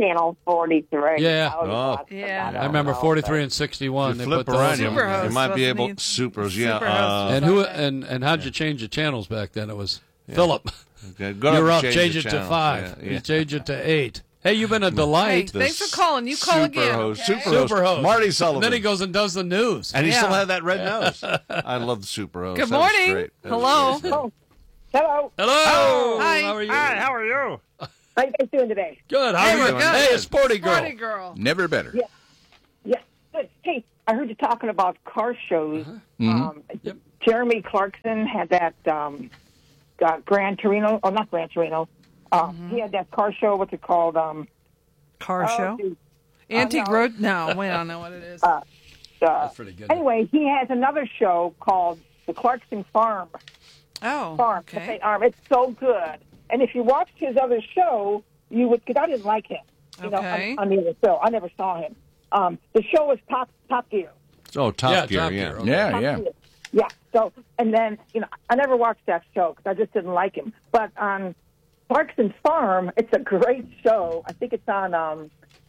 S2: Channel forty-three.
S3: Yeah.
S2: I was
S1: Oh.
S2: watching
S4: Yeah.
S2: that
S3: I remember
S2: all
S3: forty-three
S2: day.
S3: and sixty-one.
S1: You
S3: They
S1: flip
S3: put those
S1: around, you,
S3: on.
S4: Superhost,
S1: you might be
S4: wasn't
S1: able
S4: he?
S1: supers, yeah.
S4: Superhost.
S1: Uh,
S3: And who and and how'd you change the channels back then? It was Philip.
S1: okay, go
S3: You're
S1: up,
S3: up.
S1: and
S3: Change
S1: the
S3: it to
S1: channels.
S3: five.
S1: Yeah,
S3: You
S1: yeah.
S3: change it to eight. Hey, you've been a
S4: Hey,
S3: delight.
S4: thanks for calling. You call again.
S1: Superhost,
S4: okay?
S1: Superhost,
S3: Superhost.
S1: Marty
S3: And
S1: Sullivan.
S3: then he goes and does the news.
S1: and he
S4: Yeah.
S1: still had that red nose. I love the Superhost.
S4: Good
S1: That was
S4: morning.
S1: great. That was
S4: Hello.
S1: great.
S2: Oh, hello.
S3: Hello.
S4: Hi.
S3: How are you?
S2: Hi, how are you? How you guys doing today?
S3: Good. How
S4: Hey,
S3: are you
S4: we're
S3: doing?
S4: good.
S3: Hey, it's Sporty Girl.
S4: Sporty girl.
S5: Never better.
S2: Yeah. Yeah, good. Hey, I heard you talking about car shows.
S5: Mhm.
S2: Um, Jeremy Clarkson had that um, uh, Gran Torino, oh, not Gran Torino. Um, He had that car show. What's it called? Um,
S4: Car
S2: oh,
S4: show?
S2: dude.
S4: Antique
S2: Uh, no.
S4: Road? No, wait, I don't know what it is.
S2: Uh, uh,
S3: That's pretty good.
S2: Anyway, he has another show called The Clarkson Farm.
S4: Oh,
S2: Farm.
S4: okay.
S2: Um, it's so good. And if you watched his other show, you would, because I didn't like him. You
S4: Okay.
S2: know, on, on the other show. I never saw him. Um, the show was Top Top Gear.
S1: Oh, Top
S3: Yeah,
S1: Gear,
S3: Top
S1: yeah.
S3: Gear, okay.
S5: Yeah,
S2: Top
S5: yeah.
S2: Gear. Yeah. So, and then, you know, I never watched that show because I just didn't like him. But on Clarkson's Farm, it's a great show. I think it's on um,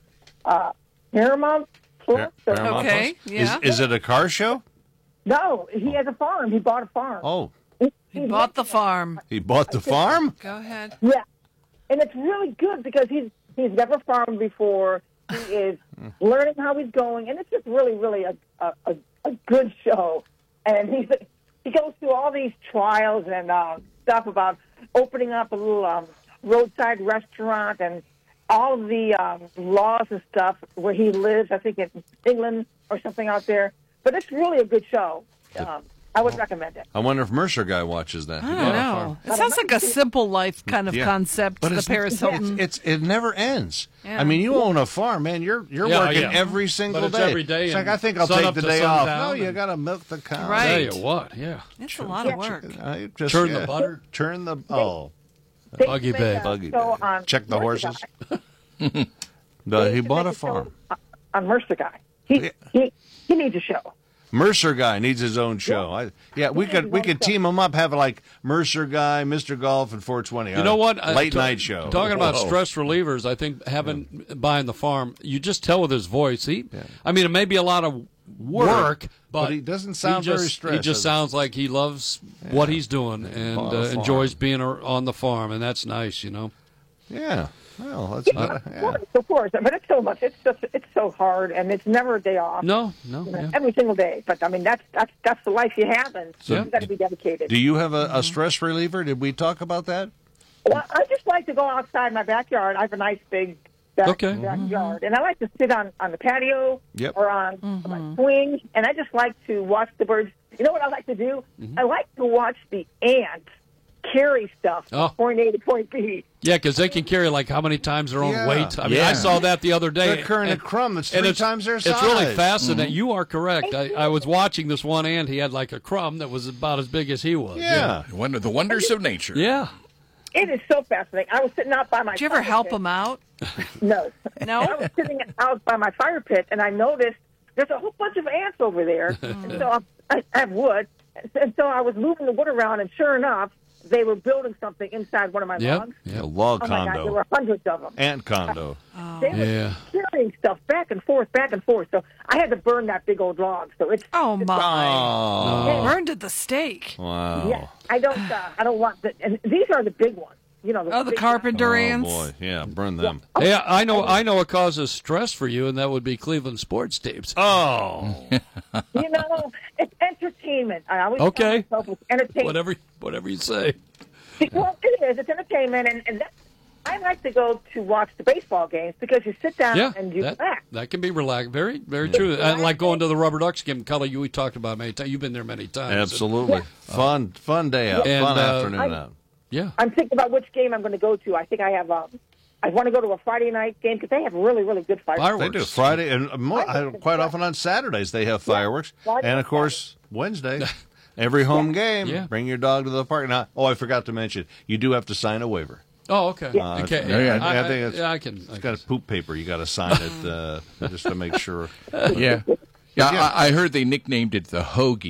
S2: uh, Paramount Plus.
S1: Par-
S2: or-
S1: Paramount
S4: Okay,
S1: Plus?
S4: yeah.
S1: Is, is it a car show?
S2: No, he has a farm. He bought a farm.
S1: Oh,
S4: He bought the farm.
S1: he bought the farm?
S4: Go ahead.
S2: Yeah, and it's really good because he's he's never farmed before. He is learning how he's going, and it's just really, really a a, a, a good show. And he's he goes through all these trials and uh, stuff about opening up a little um, roadside restaurant and all of the um, laws and stuff where he lives. I think in England or something out there. But it's really a good show. Um, I would recommend it.
S1: I wonder if Mercer guy watches that.
S4: I
S1: He
S4: don't
S1: bought a
S4: know.
S1: farm.
S4: It sounds like a simple life kind of
S1: Yeah.
S4: concept.
S1: But
S4: the
S1: it's,
S4: Paris Hilton.
S1: It's, it's it never ends.
S4: Yeah.
S1: I mean, you own a farm, man. You're you're
S3: Yeah,
S1: working
S3: yeah.
S1: every single
S3: But it's
S1: day.
S3: every day
S1: It's like
S3: and
S1: I think I'll
S3: sun
S1: take
S3: up
S1: the
S3: to
S1: day off.
S3: sundown
S1: No, you
S3: and-
S1: got to milk the cow.
S4: Right.
S3: Tell you what, yeah.
S4: It's a lot of work.
S1: I just,
S3: Churn
S1: yeah.
S3: the butter.
S1: Churn the oh.
S2: They
S3: Buggy
S2: make
S3: bag.
S2: a
S1: Buggy
S2: show
S1: bag.
S2: on
S1: Check the
S2: Mercer
S1: horses.
S2: Guy.
S1: No,
S2: They
S1: he
S2: should
S1: bought
S2: make
S1: a farm.
S2: show On Mercer Guy. He, he, he needs a show.
S1: Mercer guy needs his own show. I, yeah, we could we could team him up, have like Mercer guy, Mister Golf, and four twenty.
S3: You know what? Uh,
S1: Late
S3: ta-
S1: night show.
S3: Talking about
S1: Whoa.
S3: stress relievers, I think having buying the farm, you just tell with his voice. He, I mean, it may be a lot of work,
S1: Work,
S3: but,
S1: but he doesn't sound
S3: just,
S1: very stressed.
S3: He just sounds like he loves what he's doing and
S1: Bought a
S3: uh,
S1: farm.
S3: enjoys being a, on the farm, and that's nice, you know.
S1: Yeah. Well, that's
S2: Yeah,
S1: not,
S2: of
S1: yeah.
S2: course, of course. But it's so much. It's just, it's so hard, and it's never a day off.
S3: No, no,
S2: You know,
S3: yeah.
S2: every single day. But I mean, that's that's that's the life you have, and
S1: So-
S2: you got to be dedicated.
S1: Do you have a, a stress reliever? Did we talk about that?
S2: Well, I just like to go outside my backyard. I have a nice big back,
S1: Okay.
S2: backyard, and I like to sit on on the patio
S1: Yep.
S2: or on my swing, and I just like to watch the birds. You know what I like to do?
S3: Mm-hmm.
S2: I like to watch the ants carry stuff from
S3: Oh.
S2: point A to point B.
S3: Yeah, because they can carry like how many times their own
S1: Yeah.
S3: weight. I mean,
S1: Yeah.
S3: I saw that the other day.
S1: They're carrying a
S3: and-
S1: crumb that's
S3: and
S1: three
S3: it's,
S1: times their
S3: It's really
S1: size.
S3: fascinating.
S1: Mhm.
S3: You are correct. I, I was watching this one ant. He had like a crumb that was about as big as he was.
S1: Yeah.
S5: Wonder the wonders of nature.
S3: Yeah.
S2: It is so fascinating. I was sitting out by my.
S4: Did you ever
S2: fire
S4: help
S2: pit.
S4: them out?
S2: No.
S4: No?
S2: I was sitting out by my fire pit, and I noticed there's a whole bunch of ants over there. and so I, I have wood, and so I was moving the wood around, and sure enough, they were building something inside one of my
S1: Yep.
S2: logs.
S1: Yeah, a log
S2: oh my God,
S1: condo.
S2: there were hundreds of them.
S1: Ant condo.
S2: They were
S1: Yeah.
S2: carrying stuff back and forth, back and forth. So I had to burn that big old log. So it's
S4: Oh my!
S1: Oh.
S4: Burned at the stake.
S1: Wow.
S2: yeah. I don't. Uh, I don't want. The, and these are the big ones. You know. The
S4: Oh, the
S2: big
S4: carpenter
S1: Oh,
S4: ants.
S1: boy. Yeah, burn them.
S3: Hey, I know. I know what causes stress for you, and that would be Cleveland sports teams.
S1: Oh.
S2: You know, it's entertainment. I always
S3: Okay.
S2: tell myself it's entertainment.
S3: Whatever, whatever you say.
S2: Well, it is. It's entertainment, and, and that, I like to go to watch the baseball games because you sit down
S3: Yeah,
S2: and you
S3: that,
S2: relax.
S3: that can be relaxed. Very, very true. I like going to the Rubber Ducks game. Cully, you we talked about many times. You've been there many times.
S1: Absolutely. Fun, fun day out.
S3: And,
S1: fun
S3: uh,
S1: afternoon
S2: I-
S1: out.
S3: Yeah.
S2: I'm thinking about which game I'm going to go to. I think I have. Um, I want to go to a Friday night game because they have really, really good fireworks.
S1: They do Friday and uh, mo- uh, quite often on Saturdays they have fireworks,
S2: Friday
S1: and of course Wednesday, every home game.
S3: Yeah.
S1: Bring your dog to the park. Now, oh, I forgot to mention, you do have to sign a waiver.
S3: Oh, okay.
S1: Uh,
S3: okay.
S1: yeah,
S3: I,
S1: I, think it's,
S3: yeah, I can.
S1: it's got a poop paper. You got to sign it uh, just to make sure.
S5: Yeah. Yeah, I, I heard they nicknamed it the hoagie.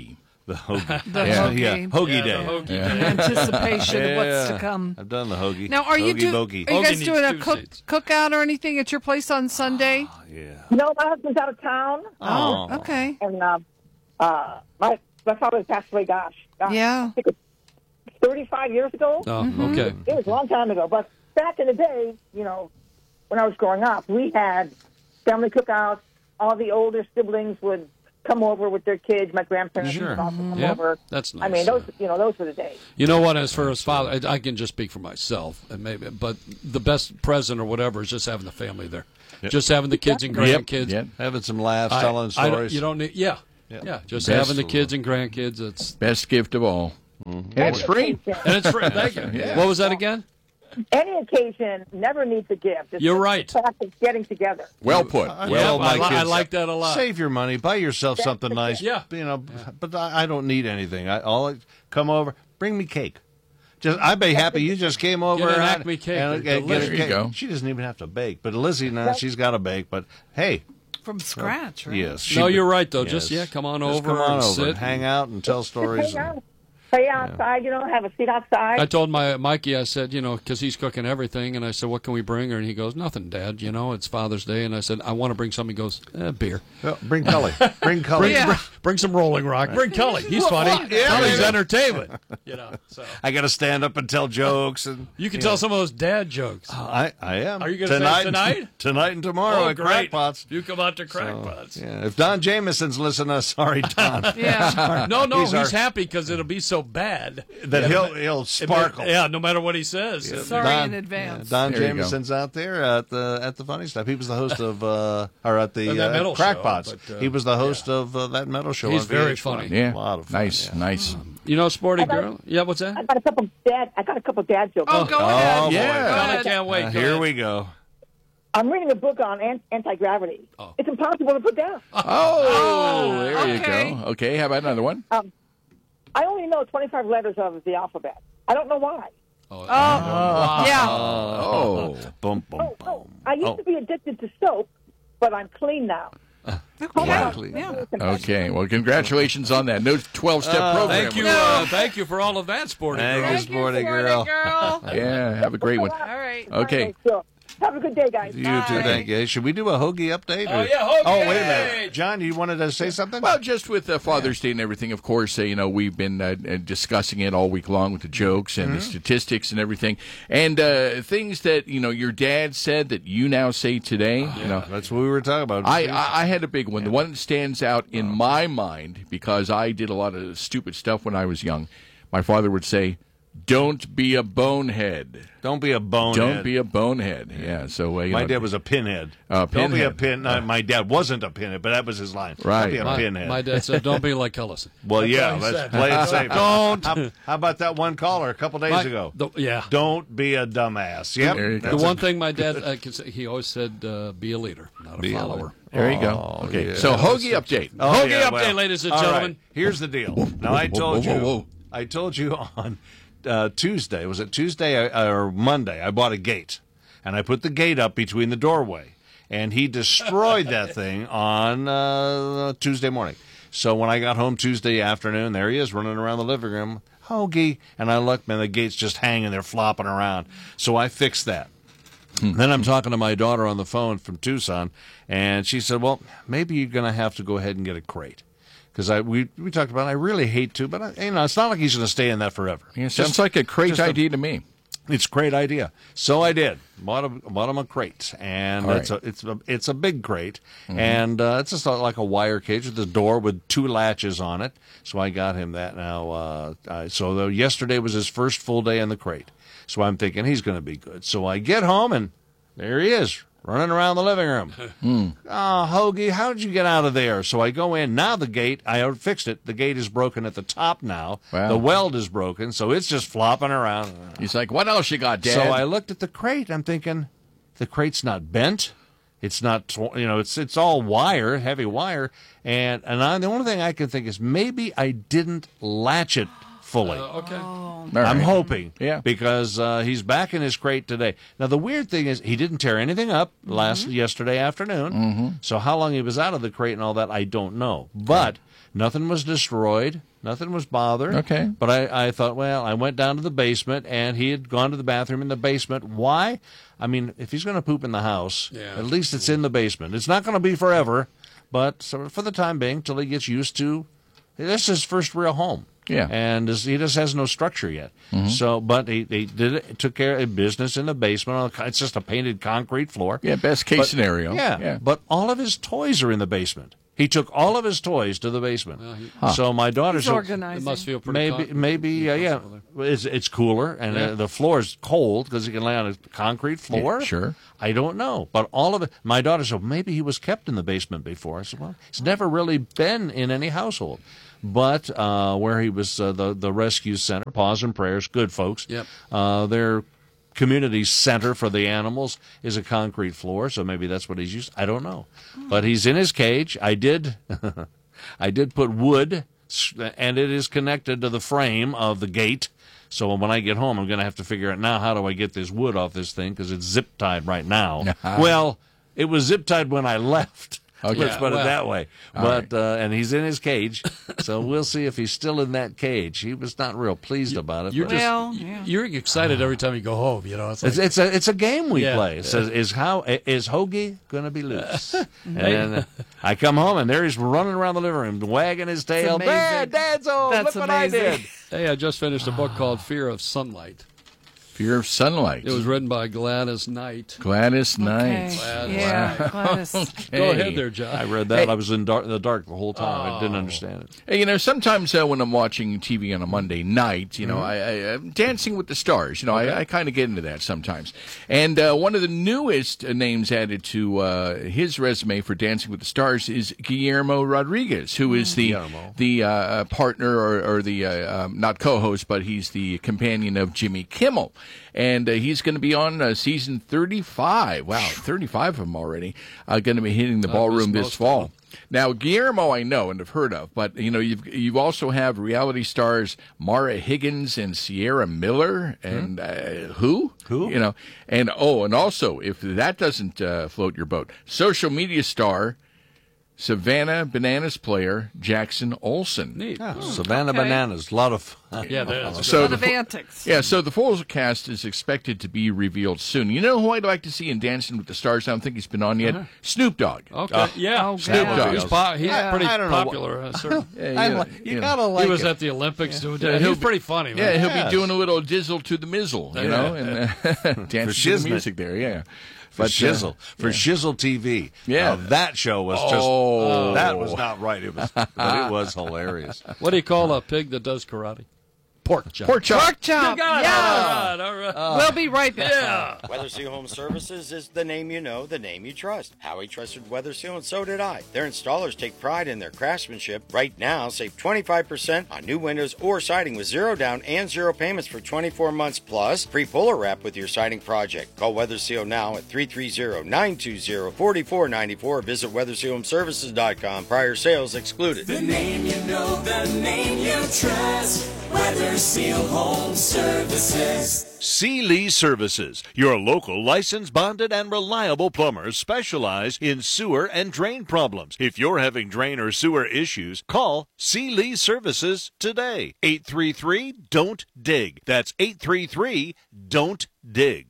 S1: The hoagie.
S4: The
S1: yeah.
S4: hoagie.
S1: Yeah. Hoagie
S4: Yeah,
S1: day.
S4: the hoagie yeah. day. Anticipation of what's to come.
S1: I've done the hoagie.
S4: Now, are you,
S1: hoagie
S4: do,
S1: bogey.
S4: are you guys doing a cook, cookout or anything at your place on Sunday?
S1: Oh, yeah.
S2: No, my husband's out of town.
S4: Oh, okay.
S2: And uh, uh, my my father passed away. Gosh, gosh
S4: yeah,
S2: I think it's thirty-five years ago.
S3: Oh, mm-hmm. okay.
S2: It was a long time ago, but back in the day, you know, when I was growing up, we had family cookouts. All the older siblings would come over with their kids. My grandparents
S3: Sure.
S2: would also
S3: Mm-hmm.
S2: come
S3: Yep.
S2: over.
S3: That's
S2: I mean,
S3: nice.
S2: those you know, those were the days.
S3: You know what? As for his father, I, I can just speak for myself, and maybe, but the best present or whatever is just having the family there,
S1: Yep.
S3: just having the kids and
S1: Yep.
S3: grandkids,
S1: Yep. Having some laughs,
S3: I-
S1: telling
S3: I don't-
S1: stories.
S3: you don't need, yeah,
S1: Yep.
S3: yeah, just
S5: Best-
S3: having the kids and grandkids. It's
S5: Best gift of all. And it's free.
S3: and it's free. Thank you.
S5: Yeah.
S3: What was that again?
S2: Any occasion never needs a gift. It's
S3: You're
S2: just
S3: right.
S2: The fact of getting together.
S5: Well put.
S1: I
S3: Well,
S1: tell my
S3: I, li- I
S1: kids,
S3: like that a lot.
S1: Save your money. Buy yourself something nice.
S3: Yeah.
S1: You know, but I, I don't need anything. I all come over, bring me cake. Just I'd be happy you just came over.
S3: Get an
S1: and-
S3: Acme cake.
S1: and-
S3: They're
S1: and get a
S3: delicious.
S1: cake.
S5: There you go.
S1: She doesn't even have to bake. But Lizzie, now she's got to bake. But hey,
S4: From scratch, right?
S1: yes. she-
S3: No, you're right though.
S1: yes.
S3: Just yeah, come on
S1: Just
S3: over
S1: come on
S3: and
S1: over,
S3: sit.
S1: and hang out, and tell stories.
S2: Hang
S1: and-
S2: out. Play outside, you know, have a seat outside.
S3: I told my Mikey, I said, you know, because he's cooking everything, and I said, what can we bring her? And he goes, nothing, Dad. You know, it's Father's Day, and I said, I want to bring something. He goes, eh, beer.
S1: Well, bring Cully. Bring Cully.
S3: Bring, bring, bring some Rolling Rock. Bring Kelly. He's funny.
S1: Yeah,
S3: Kelly's
S1: yeah.
S3: entertainment. You know, so
S1: I got to stand up and tell jokes, and
S3: you can
S1: you
S3: tell
S1: know.
S3: some of those dad jokes.
S1: I, I am.
S3: Are you gonna say
S1: tonight?
S3: tonight?
S1: Tonight and tomorrow
S3: Oh,
S1: at
S3: great.
S1: Crackpots.
S3: You come out to
S1: So,
S3: Crackpots.
S1: yeah. If Don Jameson's listening, sorry, Don.
S3: Yeah. No, no, he's,
S1: our-
S3: happy because it'll be so bad
S1: that
S3: Yeah.
S1: he'll he'll sparkle.
S3: Yeah, no matter what he says.
S4: Sorry
S1: Don,
S4: in advance.
S1: yeah, Don
S5: There you go.
S1: Jameson's out there at the at the Funny Stuff. He was the host of uh, or at the
S3: Of that
S1: uh,
S3: metal
S1: Crackpots.
S3: show, but, uh,
S1: he was the host of uh, that metal show.
S3: He's
S1: on
S3: very
S1: V H one.
S3: funny.
S5: Yeah.
S1: A lot of fun,
S5: nice,
S1: yeah.
S5: nice.
S3: You know, sporty
S2: I got-
S3: girl. Yeah, what's that?
S2: I got a couple dad. I got a couple dad jokes.
S4: Oh, go ahead.
S1: Oh, boy.
S5: Yeah.
S4: Go
S3: I
S4: ahead.
S3: can't wait.
S1: Uh,
S3: Go
S1: here
S3: ahead.
S1: we go.
S2: I'm reading a book on an- anti-gravity.
S3: Oh.
S2: It's impossible to put down.
S5: Oh, there
S4: okay.
S5: you go. Okay, how about another one?
S2: Um, I only know twenty-five letters of the alphabet. I don't know why.
S3: Oh,
S4: Oh, yeah.
S5: Oh.
S1: Boom, boom,
S2: Oh,
S1: boom.
S2: oh, I used
S1: Oh.
S2: to be addicted to soap, but I'm clean now.
S4: Okay.
S1: Wow.
S4: Yeah.
S5: Okay, well, congratulations on that. No twelve-step
S1: Uh,
S5: program.
S3: Thank you, uh, thank you for all of that, sporty
S1: Thank
S3: girl.
S1: you,
S4: Thank you,
S1: sporty
S4: sporty
S1: girl.
S4: girl.
S5: Yeah, have a great one.
S4: All right.
S5: Okay.
S2: So, have a good day, guys.
S1: You
S2: Bye.
S1: too, thank you. Should we do a hoagie update?
S3: Oh,
S1: or-
S3: yeah, hoagie!
S1: Oh, wait a minute. John, you wanted to say something?
S5: Well, just with uh, Father's Day and everything, of course, uh, you know, we've been uh, uh, discussing it all week long with the jokes and the statistics and everything. And uh, things that, you know, your dad said that you now say today, you know.
S1: That's what we were talking about.
S5: I, I, I had a big one. The one that stands out in my mind, because I did a lot of stupid stuff when I was young, my father would say, don't be a bonehead.
S1: Don't be a bonehead.
S5: Don't be a bonehead. Yeah, so, uh, you
S1: My
S5: know,
S1: dad was a pinhead.
S5: Uh,
S1: Don't be a
S5: pinhead.
S1: pin. No, my dad wasn't a pinhead, but that was his line.
S5: Right.
S1: Don't be a
S3: My,
S1: pinhead.
S3: my dad said, don't be like Ellison.
S1: well,
S3: That's
S1: yeah,
S3: all he
S1: let's
S3: said.
S1: play it safe.
S3: Don't.
S1: How, how about that one caller a couple days
S3: My-
S1: ago?
S3: the- yeah.
S1: Don't be a dumbass. Yep.
S5: There you go.
S3: The
S1: that's
S3: one
S1: a-
S3: thing my dad, uh, could say, he always said, uh, be a leader, not a
S1: Be a
S3: follower.
S1: leader.
S5: There you go.
S1: Oh,
S5: Okay,
S1: yeah.
S5: so hoagie update.
S1: Oh,
S3: Hoagie
S1: yeah,
S3: update,
S1: well,
S3: ladies and
S1: all right.
S3: gentlemen.
S1: Here's the deal. Now I told
S5: whoa,
S1: you,
S5: whoa, whoa.
S1: I told you on uh, Tuesday. Was it Tuesday or Monday? I bought a gate, and I put the gate up between the doorway, and he destroyed that thing on uh, Tuesday morning. So when I got home Tuesday afternoon, there he is running around the living room, hoagie, and I looked, man, the gate's just hanging there, flopping around. So I fixed that. Then I'm talking to my daughter on the phone from Tucson, and she said, well, maybe you're going to have to go ahead and get a crate. Because I we, we talked about it. I really hate to, but I, you know, it's not like he's going to stay in that forever.
S5: Yeah, sounds like a great
S1: just a-
S5: idea to me.
S1: It's a great idea. So I did. Bought, a, bought him a crate, and
S5: All
S1: it's
S5: right.
S1: a it's a it's a big crate, and uh, it's just like a wire cage with a door with two latches on it. So I got him that now. Uh, uh, so the, yesterday was his first full day in the crate. So I'm thinking he's going to be good. So I get home, and there he is, running around the living room. Oh, Hoagie, how did you get out of there? So I go in. Now the gate, I fixed it. The gate is broken at the top now.
S5: Wow.
S1: The weld is broken, so it's just flopping around.
S5: He's like, what else you got, Dad?
S1: So I looked at the crate. I'm thinking, the crate's not bent. It's not, tw- you know, it's it's all wire, heavy wire. And and I, the only thing I can think is maybe I didn't latch it fully.
S3: Uh, okay.
S5: All
S1: I'm
S5: right.
S1: hoping,
S5: Yeah.
S1: because uh, he's back in his crate today. Now the weird thing is he didn't tear anything up last yesterday afternoon.
S5: Mm-hmm.
S1: So how long he was out of the crate and all that, I don't know. But nothing was destroyed. Nothing was bothered.
S5: Okay.
S1: But I, I thought, well, I went down to the basement, and he had gone to the bathroom in the basement. Why? I mean, if he's going to poop in the house,
S3: Yeah.
S1: at least it's in the basement. It's not going to be forever, but so for the time being, till he gets used to, this is his first real home.
S5: Yeah.
S1: And this, he just has no structure yet.
S5: Mhm.
S1: So, but he, he did it, took care of business in the basement. It's just a painted concrete floor.
S5: Yeah, best case
S1: But-
S5: scenario.
S1: Yeah,
S5: Yeah.
S1: but all of his toys are in the basement. He took all of his toys to the basement.
S5: Huh.
S1: So my daughter's
S4: He's organizing.
S3: It must feel pretty
S1: maybe
S3: con-
S1: maybe uh, yeah, it's it's cooler and
S3: Yeah.
S1: uh, the floor is cold because he can lay on a concrete floor.
S5: Yeah, sure.
S1: I don't know, but all of it. My daughter said maybe he was kept in the basement before. I said, well, he's never really been in any household, but uh, where he was uh, the the rescue center, Paws and Prayers, good folks.
S3: Yep.
S1: Uh, their community center for the animals is a concrete floor, so maybe that's what he's used. I don't know, but he's in his cage. I did, I did put wood, and it is connected to the frame of the gate. So when I get home, I'm going to have to figure out now how do I get this wood off this thing because it's zip tied right now. Well, it was zip tied when I left.
S5: Okay.
S1: Let's put
S3: Well,
S1: it that way.
S5: all
S1: But uh, and he's in his cage, so we'll see if he's still in that cage. He was not real pleased about it.
S3: You're
S1: but-
S3: just
S4: Well, yeah.
S3: you're excited every time you go home. You know, it's like
S1: It's, it's a it's a game we
S3: Yeah.
S1: play. It says is how is Hoagie gonna be loose? And then uh, I come home and there he's running around the living room, wagging his tail.
S4: amazing.
S1: Dad, Dad's home.
S4: That's
S1: Look what
S4: amazing.
S1: I did.
S3: hey, I just finished a book called Fear of Sunlight.
S5: Fear of sunlight.
S3: It was written by Gladys Knight.
S5: Gladys Knight.
S3: Gladys.
S4: Yeah, Gladys.
S3: Go ahead there, John.
S1: I read that.
S5: Hey.
S1: I was in dark, the dark the whole time. I didn't understand it.
S5: Hey, you know, sometimes uh, when I'm watching T V on a Monday night, you know, I, I, I'm Dancing with the Stars. You know, I, I kind of get into that sometimes. And uh, one of the newest uh, names added to uh, his resume for Dancing with the Stars is Guillermo Rodriguez, who is the
S1: Guillermo.
S5: the uh, uh, partner or, or the uh, um, not co-host, but he's the companion of Jimmy Kimmel. And uh, he's going to be on uh, season thirty-five. Wow, thirty-five of them already. Uh, going to be hitting the
S3: Not
S5: ballroom
S3: missed
S5: this
S3: most of
S5: fall.
S3: them.
S5: Now, Guillermo, I know and have heard of, but you know, you've you also have reality stars Mara Higgins and Sierra Miller, and uh, who,
S1: Who?
S5: you know, and oh, and also if that doesn't uh, float your boat, social media star Savannah Bananas player Jackson Olsen.
S3: Neat.
S1: Yeah, Savannah
S4: Okay.
S1: Bananas, a lot of
S3: Yeah, that's
S5: So
S4: lot
S5: the
S4: of
S5: fu-
S4: antics.
S5: Yeah, so the full cast is expected to be revealed soon. You know who I'd like to see in Dancing with the Stars? I don't think he's been on yet. Snoop Dogg.
S3: Okay. yeah.
S4: Oh,
S5: Snoop
S4: God.
S5: Dogg.
S3: He's, po- he's
S1: I-
S3: pretty
S1: I don't know
S3: popular. Uh, sir.
S5: Yeah,
S1: I
S5: you know,
S1: like- you
S5: you know.
S1: gotta like
S3: he was
S1: it.
S3: at the Olympics doing
S5: Yeah,
S3: that.
S5: he'll
S3: He's
S5: be-
S3: pretty funny,
S5: Yeah,
S3: man.
S5: he'll
S1: Yes.
S5: be doing a little dizzle to the mizzle, you
S3: Yeah.
S5: know, and uh, dancing to
S1: shiznit.
S5: the music there. Yeah,
S1: for
S5: But, uh,
S1: Shizzle for Shizzle T V.
S5: Yeah.
S1: Now, that show was just
S5: Oh.
S1: that was not right. It was, but it was hilarious.
S3: What do you call a pig that does karate? Pork chop.
S5: Pork chop.
S4: Pork chop.
S3: You got it.
S4: Yeah.
S3: All right, all right.
S4: We'll be right back.
S3: yeah.
S7: WeatherSeal Home Services is the name you know, the name you trust. Howie trusted WeatherSeal, and so did I. Their installers take pride in their craftsmanship. Right now, save twenty-five percent on new windows or siding with zero down and zero payments for twenty-four months, plus free puller wrap with your siding project. Call WeatherSeal now at three three zero, nine two zero, four four nine four. Visit weather seal home services dot com. Prior sales excluded.
S22: The name you know, the name you trust. Weather Seal Home Services.
S20: Sealy Services, your local licensed, bonded, and reliable plumbers specialize in sewer and drain problems. If you're having drain or sewer issues, call Sealy Services today. eight three three, don't dig. That's eight three three, don't dig.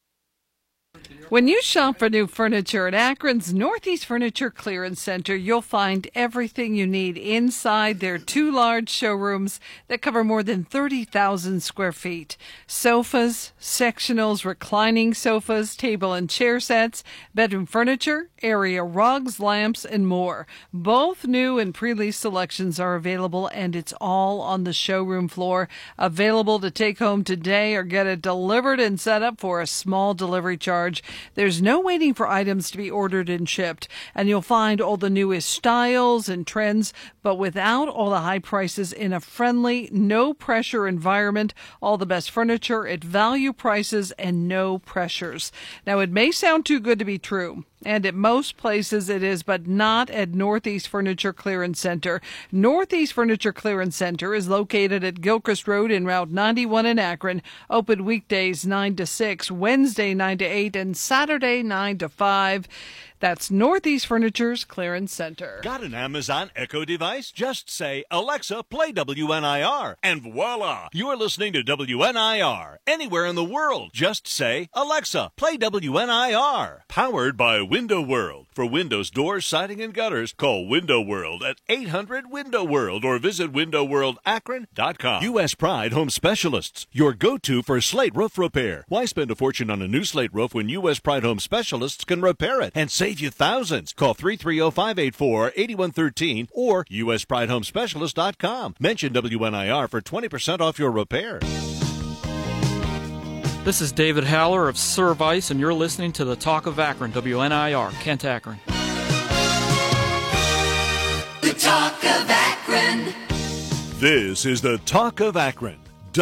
S4: When you shop for new furniture at Akron's Northeast Furniture Clearance Center, you'll find everything you need inside their two large showrooms that cover more than thirty thousand square feet. Sofas, sectionals, reclining sofas, table and chair sets, bedroom furniture, area rugs, lamps, and more. Both new and pre-lease selections are available, and it's all on the showroom floor. Available to take home today or get it delivered and set up for a small delivery charge. There's no waiting for items to be ordered and shipped, and you'll find all the newest styles and trends, but without all the high prices, in a friendly, no-pressure environment. All the best furniture at value prices and no pressures. Now, it may sound too good to be true, and at most places it is, but not at Northeast Furniture Clearance Center. Northeast Furniture Clearance Center is located at Gilchrist Road in Route ninety-one in Akron. Open weekdays nine to six, Wednesday nine to eight, and Saturday nine to five. That's Northeast Furniture's Clearance Center.
S20: Got an Amazon Echo device? Just say, Alexa, play W N I R, and voila, you're listening to W N I R. Anywhere in the world, just say, Alexa, play W N I R. Powered by Window World. For windows, doors, siding, and gutters, call Window World at eight hundred window world or visit window world akron dot com. U S Pride Home Specialists, your go-to for slate roof repair. Why spend a fortune on a new slate roof when U S Pride Home Specialists can repair it and save you thousands? Call three three zero, five eight four, eight one one three or U S pride home specialist dot com. Mention W N I R for twenty percent off your repair.
S8: This is David Haller of Service, and you're listening to the Talk of Akron, W N I R, Kent, Akron.
S22: The Talk of Akron.
S20: This is the Talk of Akron,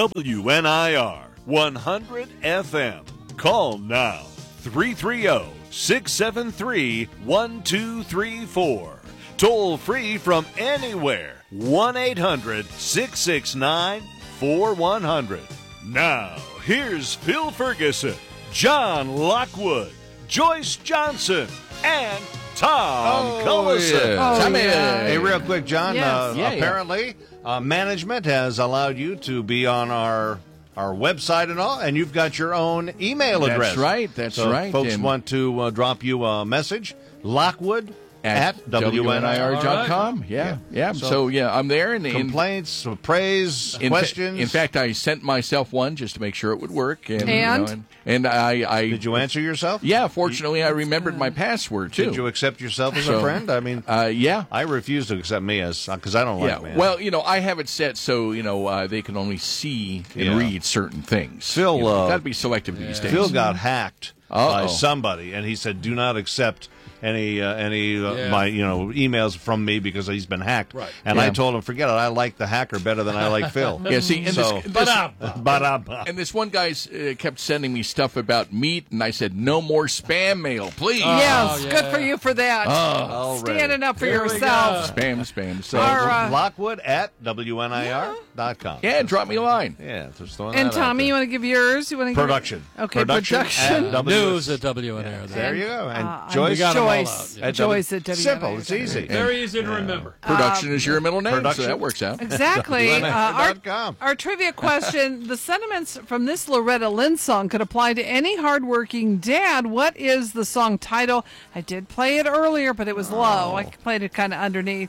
S20: W N I R, one hundred F M. Call now, three three zero, six seven three, one two three four. Toll free from anywhere, one eight hundred, six six nine, four one zero zero. Now, here's Phil Ferguson, John Lockwood, Joyce Johnson, and Tom
S1: Oh,
S20: Cullison.
S1: yeah.
S20: Come in.
S1: Hey, real quick, John.
S20: Yes.
S1: Uh,
S20: Yeah, yeah.
S1: apparently, uh, management has allowed you to be on our our website and all, and you've got your own email
S5: That's
S1: address.
S5: right, that's
S1: so
S5: right,
S1: If folks
S5: and-
S1: want to uh, drop you a message, Lockwood at,
S5: W N I R dot com.
S1: Right.
S5: Yeah, yeah. So, yeah, I'm there. And, and
S1: complaints, praise,
S5: in
S1: questions.
S5: Fa- in fact, I sent myself one just to make sure it would work. And, you
S1: And?
S5: know, and, and I, I
S1: did you answer yourself?
S5: Yeah, fortunately, I remembered my password too.
S1: Did you accept yourself as
S5: So,
S1: a friend? I mean,
S5: uh, yeah.
S1: I refuse to accept me as because I don't
S5: Yeah.
S1: like man.
S5: Well, you know, I have it set so you know uh, they can only see and
S1: Yeah.
S5: read certain things.
S1: Phil,
S5: you know,
S1: uh,
S5: got to be selective these days.
S1: Phil got hacked by
S5: Uh-oh.
S1: somebody, and he said, "Do not accept any uh, any uh,
S5: Yeah.
S1: my you know emails from me because he's been hacked."
S5: Right.
S1: And
S5: Yeah.
S1: I told him, "Forget it. I like the hacker better than I like Phil."
S5: Yeah, see, and
S1: so,
S5: this, this,
S1: Ba-da-ba.
S5: and this one guy uh, kept sending me stuff about meat, and I said, "No more spam mail, please."
S4: yes, good for you for that.
S5: Oh,
S4: Standing up for
S5: There we
S4: yourself.
S5: Spam, spam.
S1: So
S4: Our, uh,
S1: Lockwood at W N I R dot com.
S5: Yeah, drop me a line.
S1: Yeah, just throwing
S4: And
S1: that out
S4: Tommy,
S1: there.
S4: you want to give yours? You want to
S1: Production.
S4: Give Okay,
S1: Production
S4: production.
S1: at W-
S3: News at W N I R.
S1: There you go. And
S4: Uh,
S1: Joyce,
S3: We got 'em all
S4: Joyce.
S3: out, yeah.
S1: At
S4: Joyce
S1: W-
S4: at W N I R.
S1: Simple. It's easy.
S3: Very easy to remember.
S5: Production is your middle name, so
S1: Production.
S5: that works out.
S4: Exactly. Uh, our,
S1: com.
S4: our trivia question, the sentiments from this Loretta Lynn song could apply to any hardworking dad. What is the song title? I did play it earlier, but it was low. I played it kind of underneath.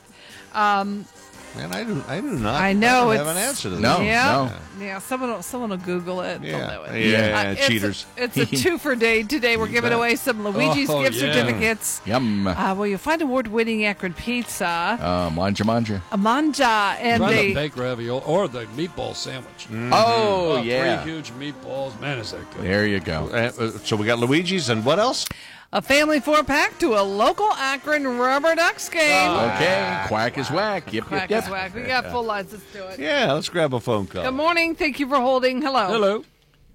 S4: Um,
S1: Man, I do. I do not.
S4: I know
S1: I
S4: it's
S1: don't have an answer to this.
S5: No,
S4: yeah,
S5: no.
S4: yeah. Someone, will, someone will Google it.
S1: Yeah.
S4: They'll know it.
S1: Yeah,
S4: it's
S1: cheaters.
S4: A, it's a two for day today. We're
S1: You
S4: giving
S1: bet.
S4: away some Luigi's
S3: Oh,
S4: gift
S3: yeah.
S4: certificates.
S5: Yum.
S4: Uh, well, you'll find award-winning Akron pizza,
S5: Uh, manja, manja.
S4: Amanja, and
S3: Try
S4: they.
S3: the baked ravioli or the meatball sandwich.
S5: Oh,
S3: Oh,
S5: yeah.
S3: Three huge meatballs. Man, is that good.
S5: There you go.
S1: Uh, uh, so we got Luigi's and what else?
S4: A family four-pack to a local Akron Rubber Ducks game.
S5: Okay, quack is whack. Yep,
S4: Quack
S5: yep, yep.
S4: is whack. We got full lines. Let's do it.
S1: Yeah, let's grab a phone call.
S4: Good morning. Thank you for holding. Hello.
S3: Hello.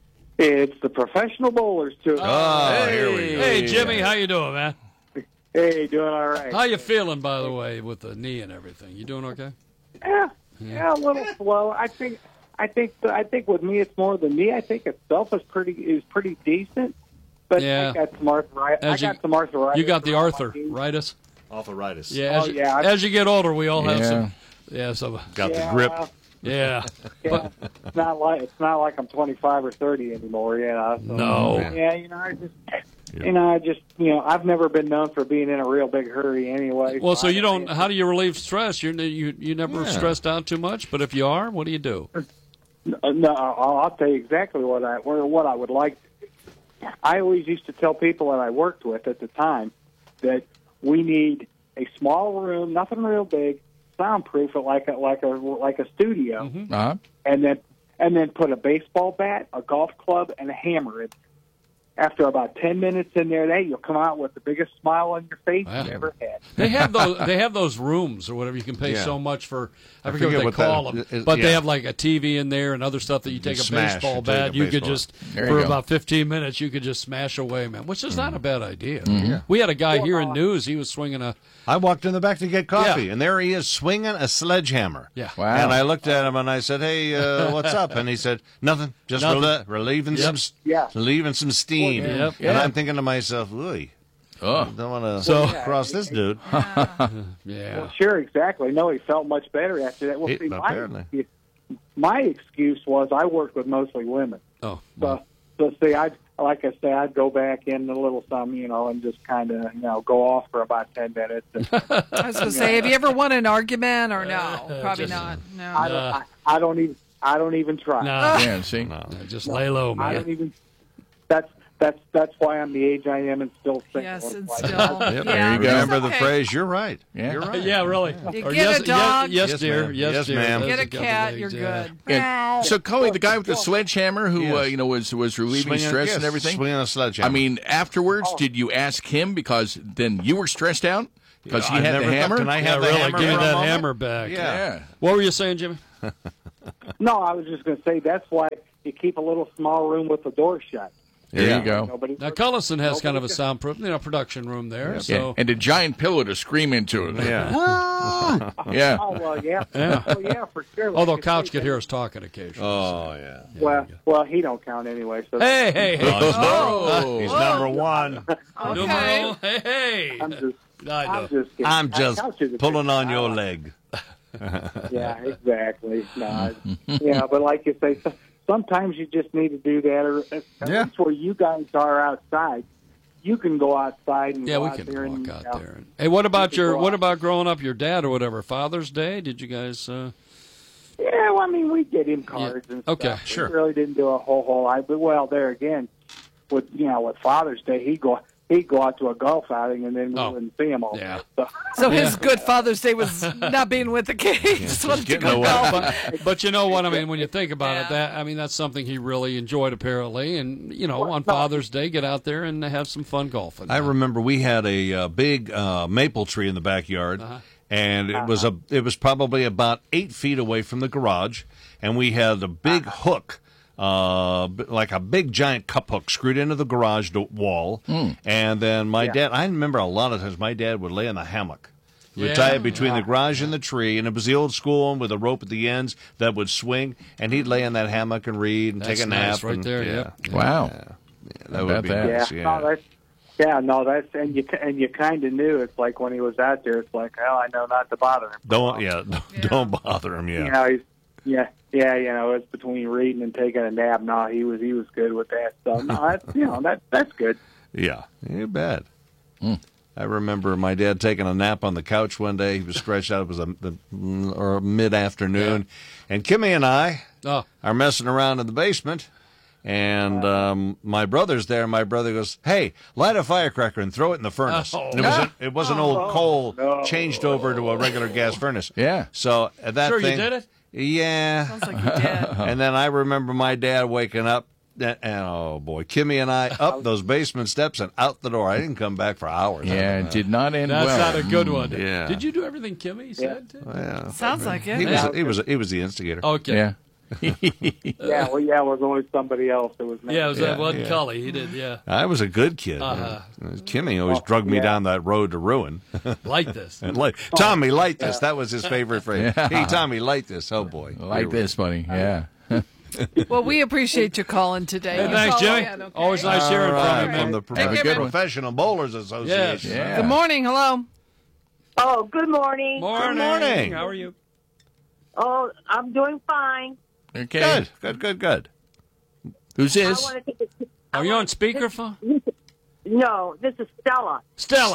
S9: It's the professional bowlers too.
S1: Oh,
S3: hey,
S1: here we go.
S3: hey, Jimmy, how you doing, man?
S9: Hey, doing all right.
S3: How you feeling, by the way, with the knee and everything? You doing okay?
S9: Yeah, yeah, a little slow. I think, I think, I think with me, it's more the knee. I think itself is pretty is pretty decent, but
S3: Yeah.
S9: I got some arthritis. I
S3: As you-
S9: got some arthritis.
S3: You got the
S9: around my knee.
S3: arthritis?
S1: Arthritis.
S3: Yeah.
S9: Oh,
S3: As, you,
S9: yeah, I-
S3: as you get older, we all have
S5: Yeah.
S3: some. Yeah, some.
S1: Got
S9: Yeah.
S1: the grip.
S3: Yeah.
S9: Yeah, it's not like it's not like I'm twenty-five or thirty anymore. You know. So,
S3: No.
S9: Yeah, you know, I just, you know, I just, you know, I've never been known for being in a real big hurry anyway.
S3: Well, so
S9: I
S3: you don't. How do you relieve stress? You're you you never
S1: Yeah.
S3: stressed out too much. But if you are, what do you do?
S9: Uh, No, I'll, I'll tell you exactly what I what I would like. I always used to tell people that I worked with at the time that we need a small room, nothing real big, soundproof, like a like a like a studio,
S3: Mm-hmm.
S5: Uh-huh.
S9: and then and then put a baseball bat, a golf club, and a hammer in. After about ten minutes in there, hey, you'll come out with the biggest smile on your face
S3: Wow.
S9: you ever had.
S3: They have those. They have those rooms or whatever. You can pay
S1: Yeah.
S3: so much for. I,
S1: I
S3: forget,
S1: forget
S3: what they
S1: what
S3: call
S1: that
S3: them,
S1: is-
S3: but they
S1: yeah.
S3: have like a T V in there and other stuff that you take a
S1: smash,
S3: baseball
S1: you take
S3: bat.
S1: a
S3: You could
S1: baseball.
S3: just
S5: There you
S3: for
S5: go.
S3: about fifteen minutes, you could just smash away, man. Which is not a bad idea.
S1: Mm-hmm. Yeah.
S3: We had a guy here in news. He was swinging a.
S1: I walked in the back to get coffee,
S3: Yeah.
S1: and there he is swinging a sledgehammer.
S3: Yeah.
S5: Wow.
S1: And I looked at him and I said, "Hey, uh, what's up?" And he said, "Nothing, just
S3: Nothing.
S1: rel- relieving
S3: Yep.
S1: some, s-
S9: Yeah.
S1: relieving some steam."
S3: Yep.
S1: And
S5: Yeah.
S1: I'm thinking to myself, "Ooh,
S5: Oh.
S1: Don't want to
S3: So-
S1: cross this dude.
S3: Yeah.
S9: Well, sure, exactly. No, he felt much better after that. Well,
S1: He-
S9: see,
S1: apparently.
S9: my, my excuse was I worked with mostly women.
S3: Oh.
S9: So, so see, I like I say, I'd go back in a little some, you know, and just kind of, you know, go off for about ten minutes. And,
S4: I was going to say, have you ever won an argument or no? Probably
S3: just-
S4: not. No.
S9: I don't, I, I don't even, I don't even try.
S3: No.
S5: Yeah, see?
S3: No, just lay low,
S9: I
S3: man.
S9: don't even. That's that's that's why I'm the age I am and still single.
S4: Yes,
S9: It's
S4: and
S9: like,
S4: still.
S9: I-
S1: Yep.
S4: Yeah,
S5: you go.
S1: Remember the
S4: okay.
S1: phrase, you're right.
S5: Yeah.
S1: You're right.
S3: Yeah, really.
S4: You
S3: Or
S4: get
S3: yes,
S4: a dog.
S3: Yes, yes,
S1: Yes,
S3: dear.
S1: ma'am.
S3: Yes,
S1: Yes,
S3: dear.
S1: ma'am.
S3: Those
S4: Get
S3: are
S4: a
S3: couple
S4: cat,
S3: things,
S4: you're
S3: yeah.
S4: good.
S5: And so, Cully, the guy with the sledgehammer who uh,
S1: Yes.
S5: you know was was relieving
S1: Swinging-
S5: stress
S1: yes,
S5: and everything.
S1: swinging a sledgehammer.
S5: I mean, afterwards, did you ask him because then you were stressed out because
S1: Yeah,
S5: he
S1: I
S5: had
S1: never
S5: the
S1: thought-
S5: hammer?
S1: can I
S3: Yeah,
S1: have the
S3: really.
S1: hammer
S3: Give me
S1: for a
S3: that
S1: moment?
S3: hammer back.
S1: Yeah.
S5: Yeah.
S3: What were you saying, Jimmy?
S9: No, I was just going to say that's why you keep a little small room with the door shut.
S5: There
S1: Yeah.
S5: you go.
S9: Nobody,
S3: Now, Cullison has kind of a
S9: nobody-
S3: soundproof, you know, production room there.
S5: Yeah.
S3: So
S5: And a giant pillow to scream into it.
S1: Yeah.
S5: Yeah.
S9: Oh well, yeah,
S3: Yeah.
S9: oh yeah, for sure.
S3: although
S9: Like I
S3: Couch
S9: say,
S3: could hear us talking occasionally.
S1: Oh, yeah.
S9: Well, well, he don't count anyway. So
S3: Hey, hey, hey.
S1: Oh, he's,
S3: Oh.
S1: number, he's number one.
S4: Okay.
S3: Numero, hey, hey.
S9: I'm just,
S3: I know.
S9: I'm just, kidding.
S1: I'm just
S9: Couch is a
S1: pulling
S9: big
S1: on your
S9: guy.
S1: leg.
S9: Yeah, exactly. No, yeah, but like you say, so- sometimes you just need to do that, or at
S1: Yeah.
S9: least where you guys are outside, you can go outside and
S3: Yeah,
S9: go
S3: we
S9: out
S3: can
S9: there
S3: walk
S9: and,
S3: out
S9: you know,
S3: there. And, hey, what about
S9: can
S3: your?
S9: go
S3: What
S9: out.
S3: about growing up? Your dad or whatever? Father's Day? Did you guys? Uh,
S9: Yeah, well, I mean, we get him cards and
S3: Okay,
S9: stuff.
S3: sure.
S9: We really didn't do a whole whole lot, but well, there again, with you know, with Father's Day, he'd go he'd go out to a golf outing, and then we
S3: Oh.
S9: wouldn't see him all
S3: Yeah.
S9: day. So,
S4: So his
S3: Yeah.
S4: good Father's Day was not being with the kids. Just wanted to
S1: getting
S4: go
S1: away.
S4: golf.
S3: but, but you know what I mean when you think about
S4: Yeah.
S3: it. That I mean that's something he really enjoyed apparently. And you know, on Father's Day, get out there and have some fun golfing.
S1: I remember we had a uh, big uh, maple tree in the backyard,
S3: Uh-huh.
S1: and it was a it was probably about eight feet away from the garage, and we had a big hook, uh, b- like a big giant cup hook, screwed into the garage do- wall, and then my dad. I remember a lot of times my dad would lay in the hammock. He would
S3: Yeah.
S1: tie it between the garage and the tree, and it was the old school one with a rope at the ends that would swing, and he'd lay in that hammock and read and
S3: That's
S1: take a
S3: nice
S1: nap.
S3: right
S1: and-
S3: there,
S1: Yeah.
S3: yep.
S5: Wow.
S1: Yeah,
S5: How
S1: that would
S5: about
S1: be
S5: that?
S1: nice.
S9: yeah,
S1: Yeah.
S9: no, that's yeah, no, that's and you and you kind of knew it's like when he was out there, it's like, oh, I know not to bother him.
S1: Don't yeah, don't, don't bother him. Yeah.
S9: You know, he's yeah, yeah, you know, it's between reading and taking a nap. No, he was he was good with that stuff. No, that's you know that that's good.
S1: Yeah, you bet. I remember my dad taking a nap on the couch one day. He was stretched out. It was a the, or mid afternoon, and Kimmy and I
S3: Oh.
S1: are messing around in the basement. And um, my brother's there. My brother goes, "Hey, light a firecracker and throw it in the furnace."
S3: Oh.
S1: And it was a, it was an old coal
S9: no.
S1: changed over to a regular gas furnace.
S5: Yeah.
S1: So at that
S3: Sure, you
S1: thing,
S3: did it?
S1: Yeah.
S4: Sounds like you did.
S1: And then I remember my dad waking up, and, and oh boy, Kimmy and I up those basement steps and out the door. I didn't come back for hours.
S5: Yeah, it did not end
S3: That's
S5: well.
S3: not a good one.
S1: Yeah.
S3: Did you do everything Kimmy said? too?
S1: Yeah.
S4: Sounds like it.
S1: He was he was he was the instigator.
S3: Okay.
S5: Yeah.
S9: Yeah, well, yeah, it was always somebody else that was.
S3: Yeah, it was
S1: Yeah,
S3: that one
S1: yeah.
S3: Cully. He did. Yeah.
S1: I was a good kid.
S3: Uh-huh.
S1: Kimmy always drug me
S9: yeah.
S1: down that road to ruin.
S3: Like this.
S1: And like, Tommy, light this. That was his favorite phrase. Hey, Tommy, light this. Oh boy,
S5: Like this, buddy. Yeah.
S4: Well, we appreciate you calling today.
S3: Hey,
S4: You
S3: thanks,
S4: call
S3: Jimmy.
S4: in, okay?
S3: Always nice hearing
S1: All right,
S3: from you,
S1: from
S3: man.
S1: the
S4: Take care,
S1: Pro-
S4: man.
S1: Professional Bowlers Association.
S5: Yeah.
S4: Good morning. Hello.
S2: Oh, good morning.
S3: Morning.
S1: morning.
S3: How are you?
S2: Oh, I'm doing fine.
S5: Okay.
S1: Good, good, good, good.
S5: Who's
S2: I
S5: this?
S2: want to take a,
S3: Are you on speakerphone?
S2: no, this is Stella.
S3: Stella.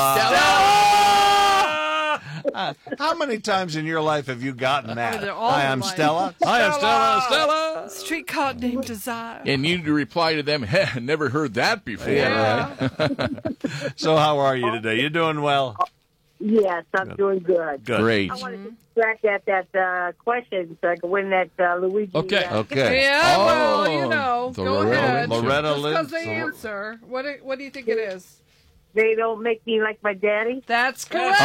S1: Stella. Uh, how many times in your life have you gotten that?
S4: they're all
S1: Hi, I'm
S4: like-
S1: Stella.
S3: Hi, I'm Stella. Stella.
S4: Street called named Desire.
S5: And you need to reply to them, "Heh, never heard that before.
S1: Yeah, right. So how are you today? You doing well?
S2: Yes, I'm doing good.
S1: Good.
S5: Great.
S2: I wanted to track at that uh, question so I can win that uh, Luigi.
S3: Okay.
S2: Uh,
S1: Okay.
S4: Yeah, well,
S5: Oh,
S4: you know,
S5: the
S4: go
S5: Loretta
S4: ahead.
S5: Lynch.
S1: Loretta
S4: Just because
S1: Lynch.
S4: they answer. What do, what do you think it is?
S2: They don't make me like my daddy.
S4: That's correct.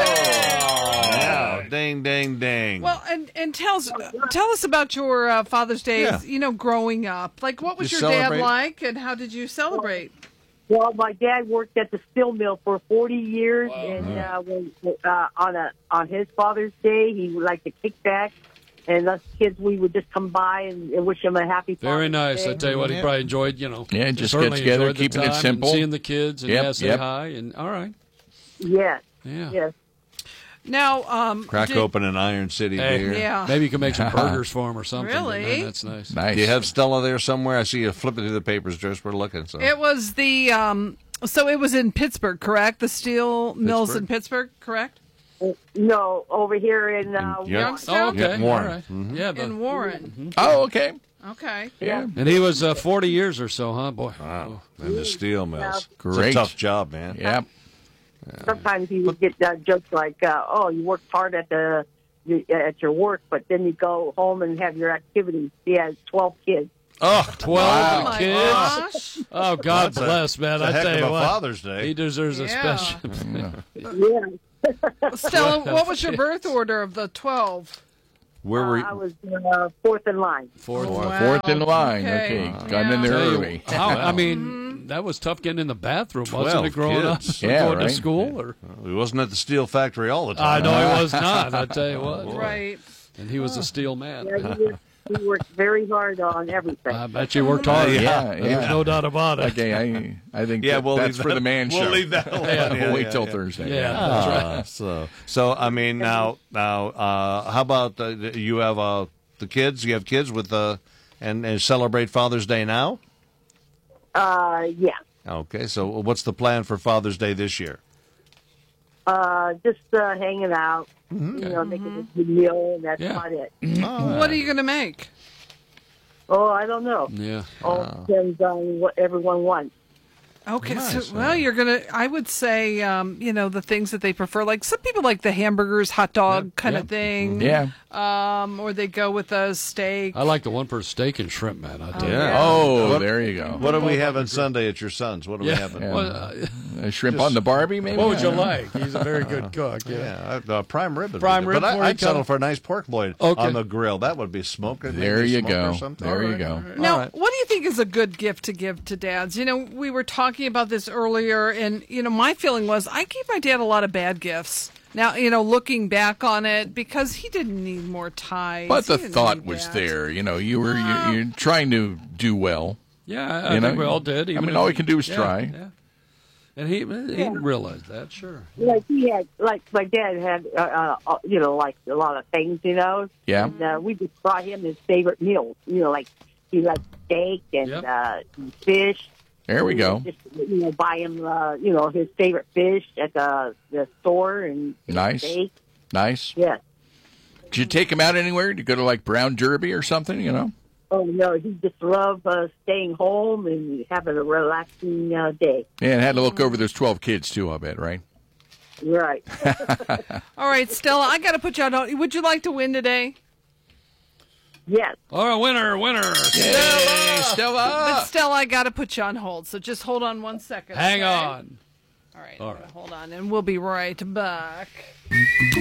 S1: Yeah. Ding, ding, ding.
S4: Well, and and tell us tell us about your uh, Father's Day.
S1: Yeah.
S4: You know, growing up, like what was
S1: You
S4: your dad
S1: celebrate?
S4: like, and how did you celebrate?
S2: Well, my dad worked at the steel mill for forty years, and uh, when, uh, on a on his Father's Day, he would like to kick back
S10: and us kids, we would just come by and, and wish them a happy
S3: Very
S10: Father's
S3: nice.
S10: Day.
S3: I tell you what, he
S5: Yeah.
S3: probably enjoyed, you know.
S5: Yeah, just
S3: certainly
S5: get together,
S3: enjoyed the
S5: keeping it
S3: time and
S5: simple.
S3: seeing the kids and
S5: Yep,
S3: yeah, say
S5: yep.
S3: hi. And all right.
S10: Yes.
S3: Yeah.
S10: Yes.
S4: Now, um,
S1: Crack
S4: did-
S1: open an Iron City
S3: Hey,
S1: beer.
S4: Yeah.
S3: Maybe you can make some burgers for him or something.
S4: Really?
S3: Man, that's nice.
S5: Nice.
S1: Do you have Stella there somewhere? I see you flipping through the papers, Joyce. We're looking. So
S4: It was the um, so it was in Pittsburgh, correct? The steel mills in Pittsburgh, correct?
S10: No, over here in uh,
S1: Yeah.
S4: Youngstown?
S3: Oh, okay.
S1: Yeah, Warren.
S3: All right.
S1: Mhm.
S3: Yeah, but,
S4: In Warren.
S5: Oh, okay.
S4: Okay.
S5: Yeah.
S3: and he was uh, forty years or so, huh, boy?
S1: Wow. And the steel mills.
S5: Great.
S1: It's a tough job, man.
S5: Yeah.
S10: Sometimes you would get uh, jokes like, uh, "Oh, you worked hard at the at your work, but then you go home and have your activities." He has twelve kids.
S3: Oh, twelve
S4: Oh, my
S3: kids.
S4: gosh.
S3: Oh, God
S1: That's a-
S3: bless, man.
S1: that's a
S3: I
S1: heck
S3: tell
S1: of
S3: you
S1: a
S3: what.
S1: Father's Day.
S3: He deserves a
S4: Yeah.
S3: special.
S10: Yeah.
S4: Stella, what was your birth order of the twelve?
S1: Where were you?
S10: I was uh, fourth in line.
S3: Fourth.
S4: Oh, wow.
S5: Fourth in line.
S4: Okay.
S5: Okay. Got in there
S3: Tell you,
S5: early.
S3: how- I mean, that was tough getting in the bathroom, wasn't
S1: Twelve
S3: it, growing
S1: kids.
S3: up?
S5: Yeah,
S3: going
S5: right.
S3: to school? Or
S1: He wasn't at the steel factory all the
S3: I
S1: time.
S3: know he was not, I tell you what.
S4: Right.
S3: And he was a steel man.
S10: Yeah, he worked, he worked very hard on everything.
S3: I bet you worked hard.
S5: Yeah,
S3: yeah.
S5: yeah.
S3: There's no doubt about it.
S5: Okay, I I think
S1: Yeah,
S5: that-
S1: we'll
S5: that's
S1: leave
S5: for
S1: that-
S5: the man
S1: we'll
S5: show.
S1: leave that alone.
S5: Yeah,
S1: Yeah,
S5: we'll wait
S1: yeah,
S5: till
S1: yeah.
S5: Thursday.
S3: Yeah.
S1: Uh, so, so I mean, now, now, uh, how about uh, you have uh, the kids? You have kids with uh, and, and celebrate Father's Day now?
S10: Uh, yeah.
S1: Okay, so what's the plan for Father's Day this year?
S10: Uh, just uh, hanging out, you know, making a good meal, and that's
S3: Yeah.
S10: about it.
S4: What are you going to make?
S10: Oh, I don't know.
S3: Yeah.
S10: All depends on what everyone wants.
S4: Okay,
S1: Nice,
S4: so well, you're gonna. I would say, um, you know, the things that they prefer. Like some people like the hamburgers, hot dog kind
S3: yeah.
S4: of thing.
S5: Yeah.
S4: Um, or they go with a steak.
S3: I like the one per steak and shrimp, man. I tell you.
S1: Yeah.
S5: Oh,
S1: What-
S5: there you go.
S1: What are we having Sunday at your son's? What are we
S3: Yeah.
S1: having?
S5: Yeah.
S3: What, uh,
S5: A shrimp on the Barbie, maybe?
S3: what would you like? He's a very good cook. Yeah.
S1: Yeah, uh, prime rib. would
S3: Prime
S1: be
S3: rib
S1: good. But
S3: for
S1: I,
S3: you,
S1: I'd settle
S3: Colin?
S1: for a nice pork loin
S3: Okay.
S1: on the grill. That would be smoking.
S5: There
S1: maybe
S5: you
S1: smoke or
S5: go.
S1: something.
S5: There
S1: All
S5: you
S1: right.
S5: go.
S4: Now,
S1: All right.
S4: what do you think is a good gift to give to dads? You know, we were talking about this earlier, and, you know, my feeling was I gave my dad a lot of bad gifts. Now, you know, looking back on it, because he didn't need more ties.
S5: But the
S4: He didn't
S5: thought
S4: need
S5: was
S4: that.
S5: there. You know, you were you, you're trying to do well.
S3: Yeah, I, I
S5: You
S3: think
S5: know,
S3: we all did.
S5: I
S3: even
S5: mean,
S3: if-
S5: all we can do is
S3: yeah,
S5: try.
S3: Yeah. And he he realized that, sure.
S10: Like he had, like my dad had, uh, uh, you know, like a lot of things, you know.
S5: Yeah.
S10: And uh, we just brought him his favorite meals. You know, like he liked steak and
S3: Yep.
S10: uh, fish.
S5: There we
S10: And
S5: go.
S10: Just you know, buy him, uh, you know, his favorite fish at the the store and
S5: Nice.
S10: steak.
S5: Nice.
S10: Yes.
S5: Did you take him out anywhere? Did you go to like Brown Derby or something? You know.
S10: Oh no, he just loved uh, staying home and having a relaxing uh, day.
S5: Yeah, and had to look over those twelve kids too. I bet, right?
S10: Right.
S4: All right, Stella, I got to put you on. Would you like to win today?
S10: Yes.
S3: All right, winner, winner.
S5: Hey, Stella.
S4: But Stella, I got to put you on hold, so just hold on one second.
S3: Hang
S4: okay?
S3: on.
S4: All right,
S3: All
S4: I'm
S3: right.
S4: gonna hold on, and we'll be right back.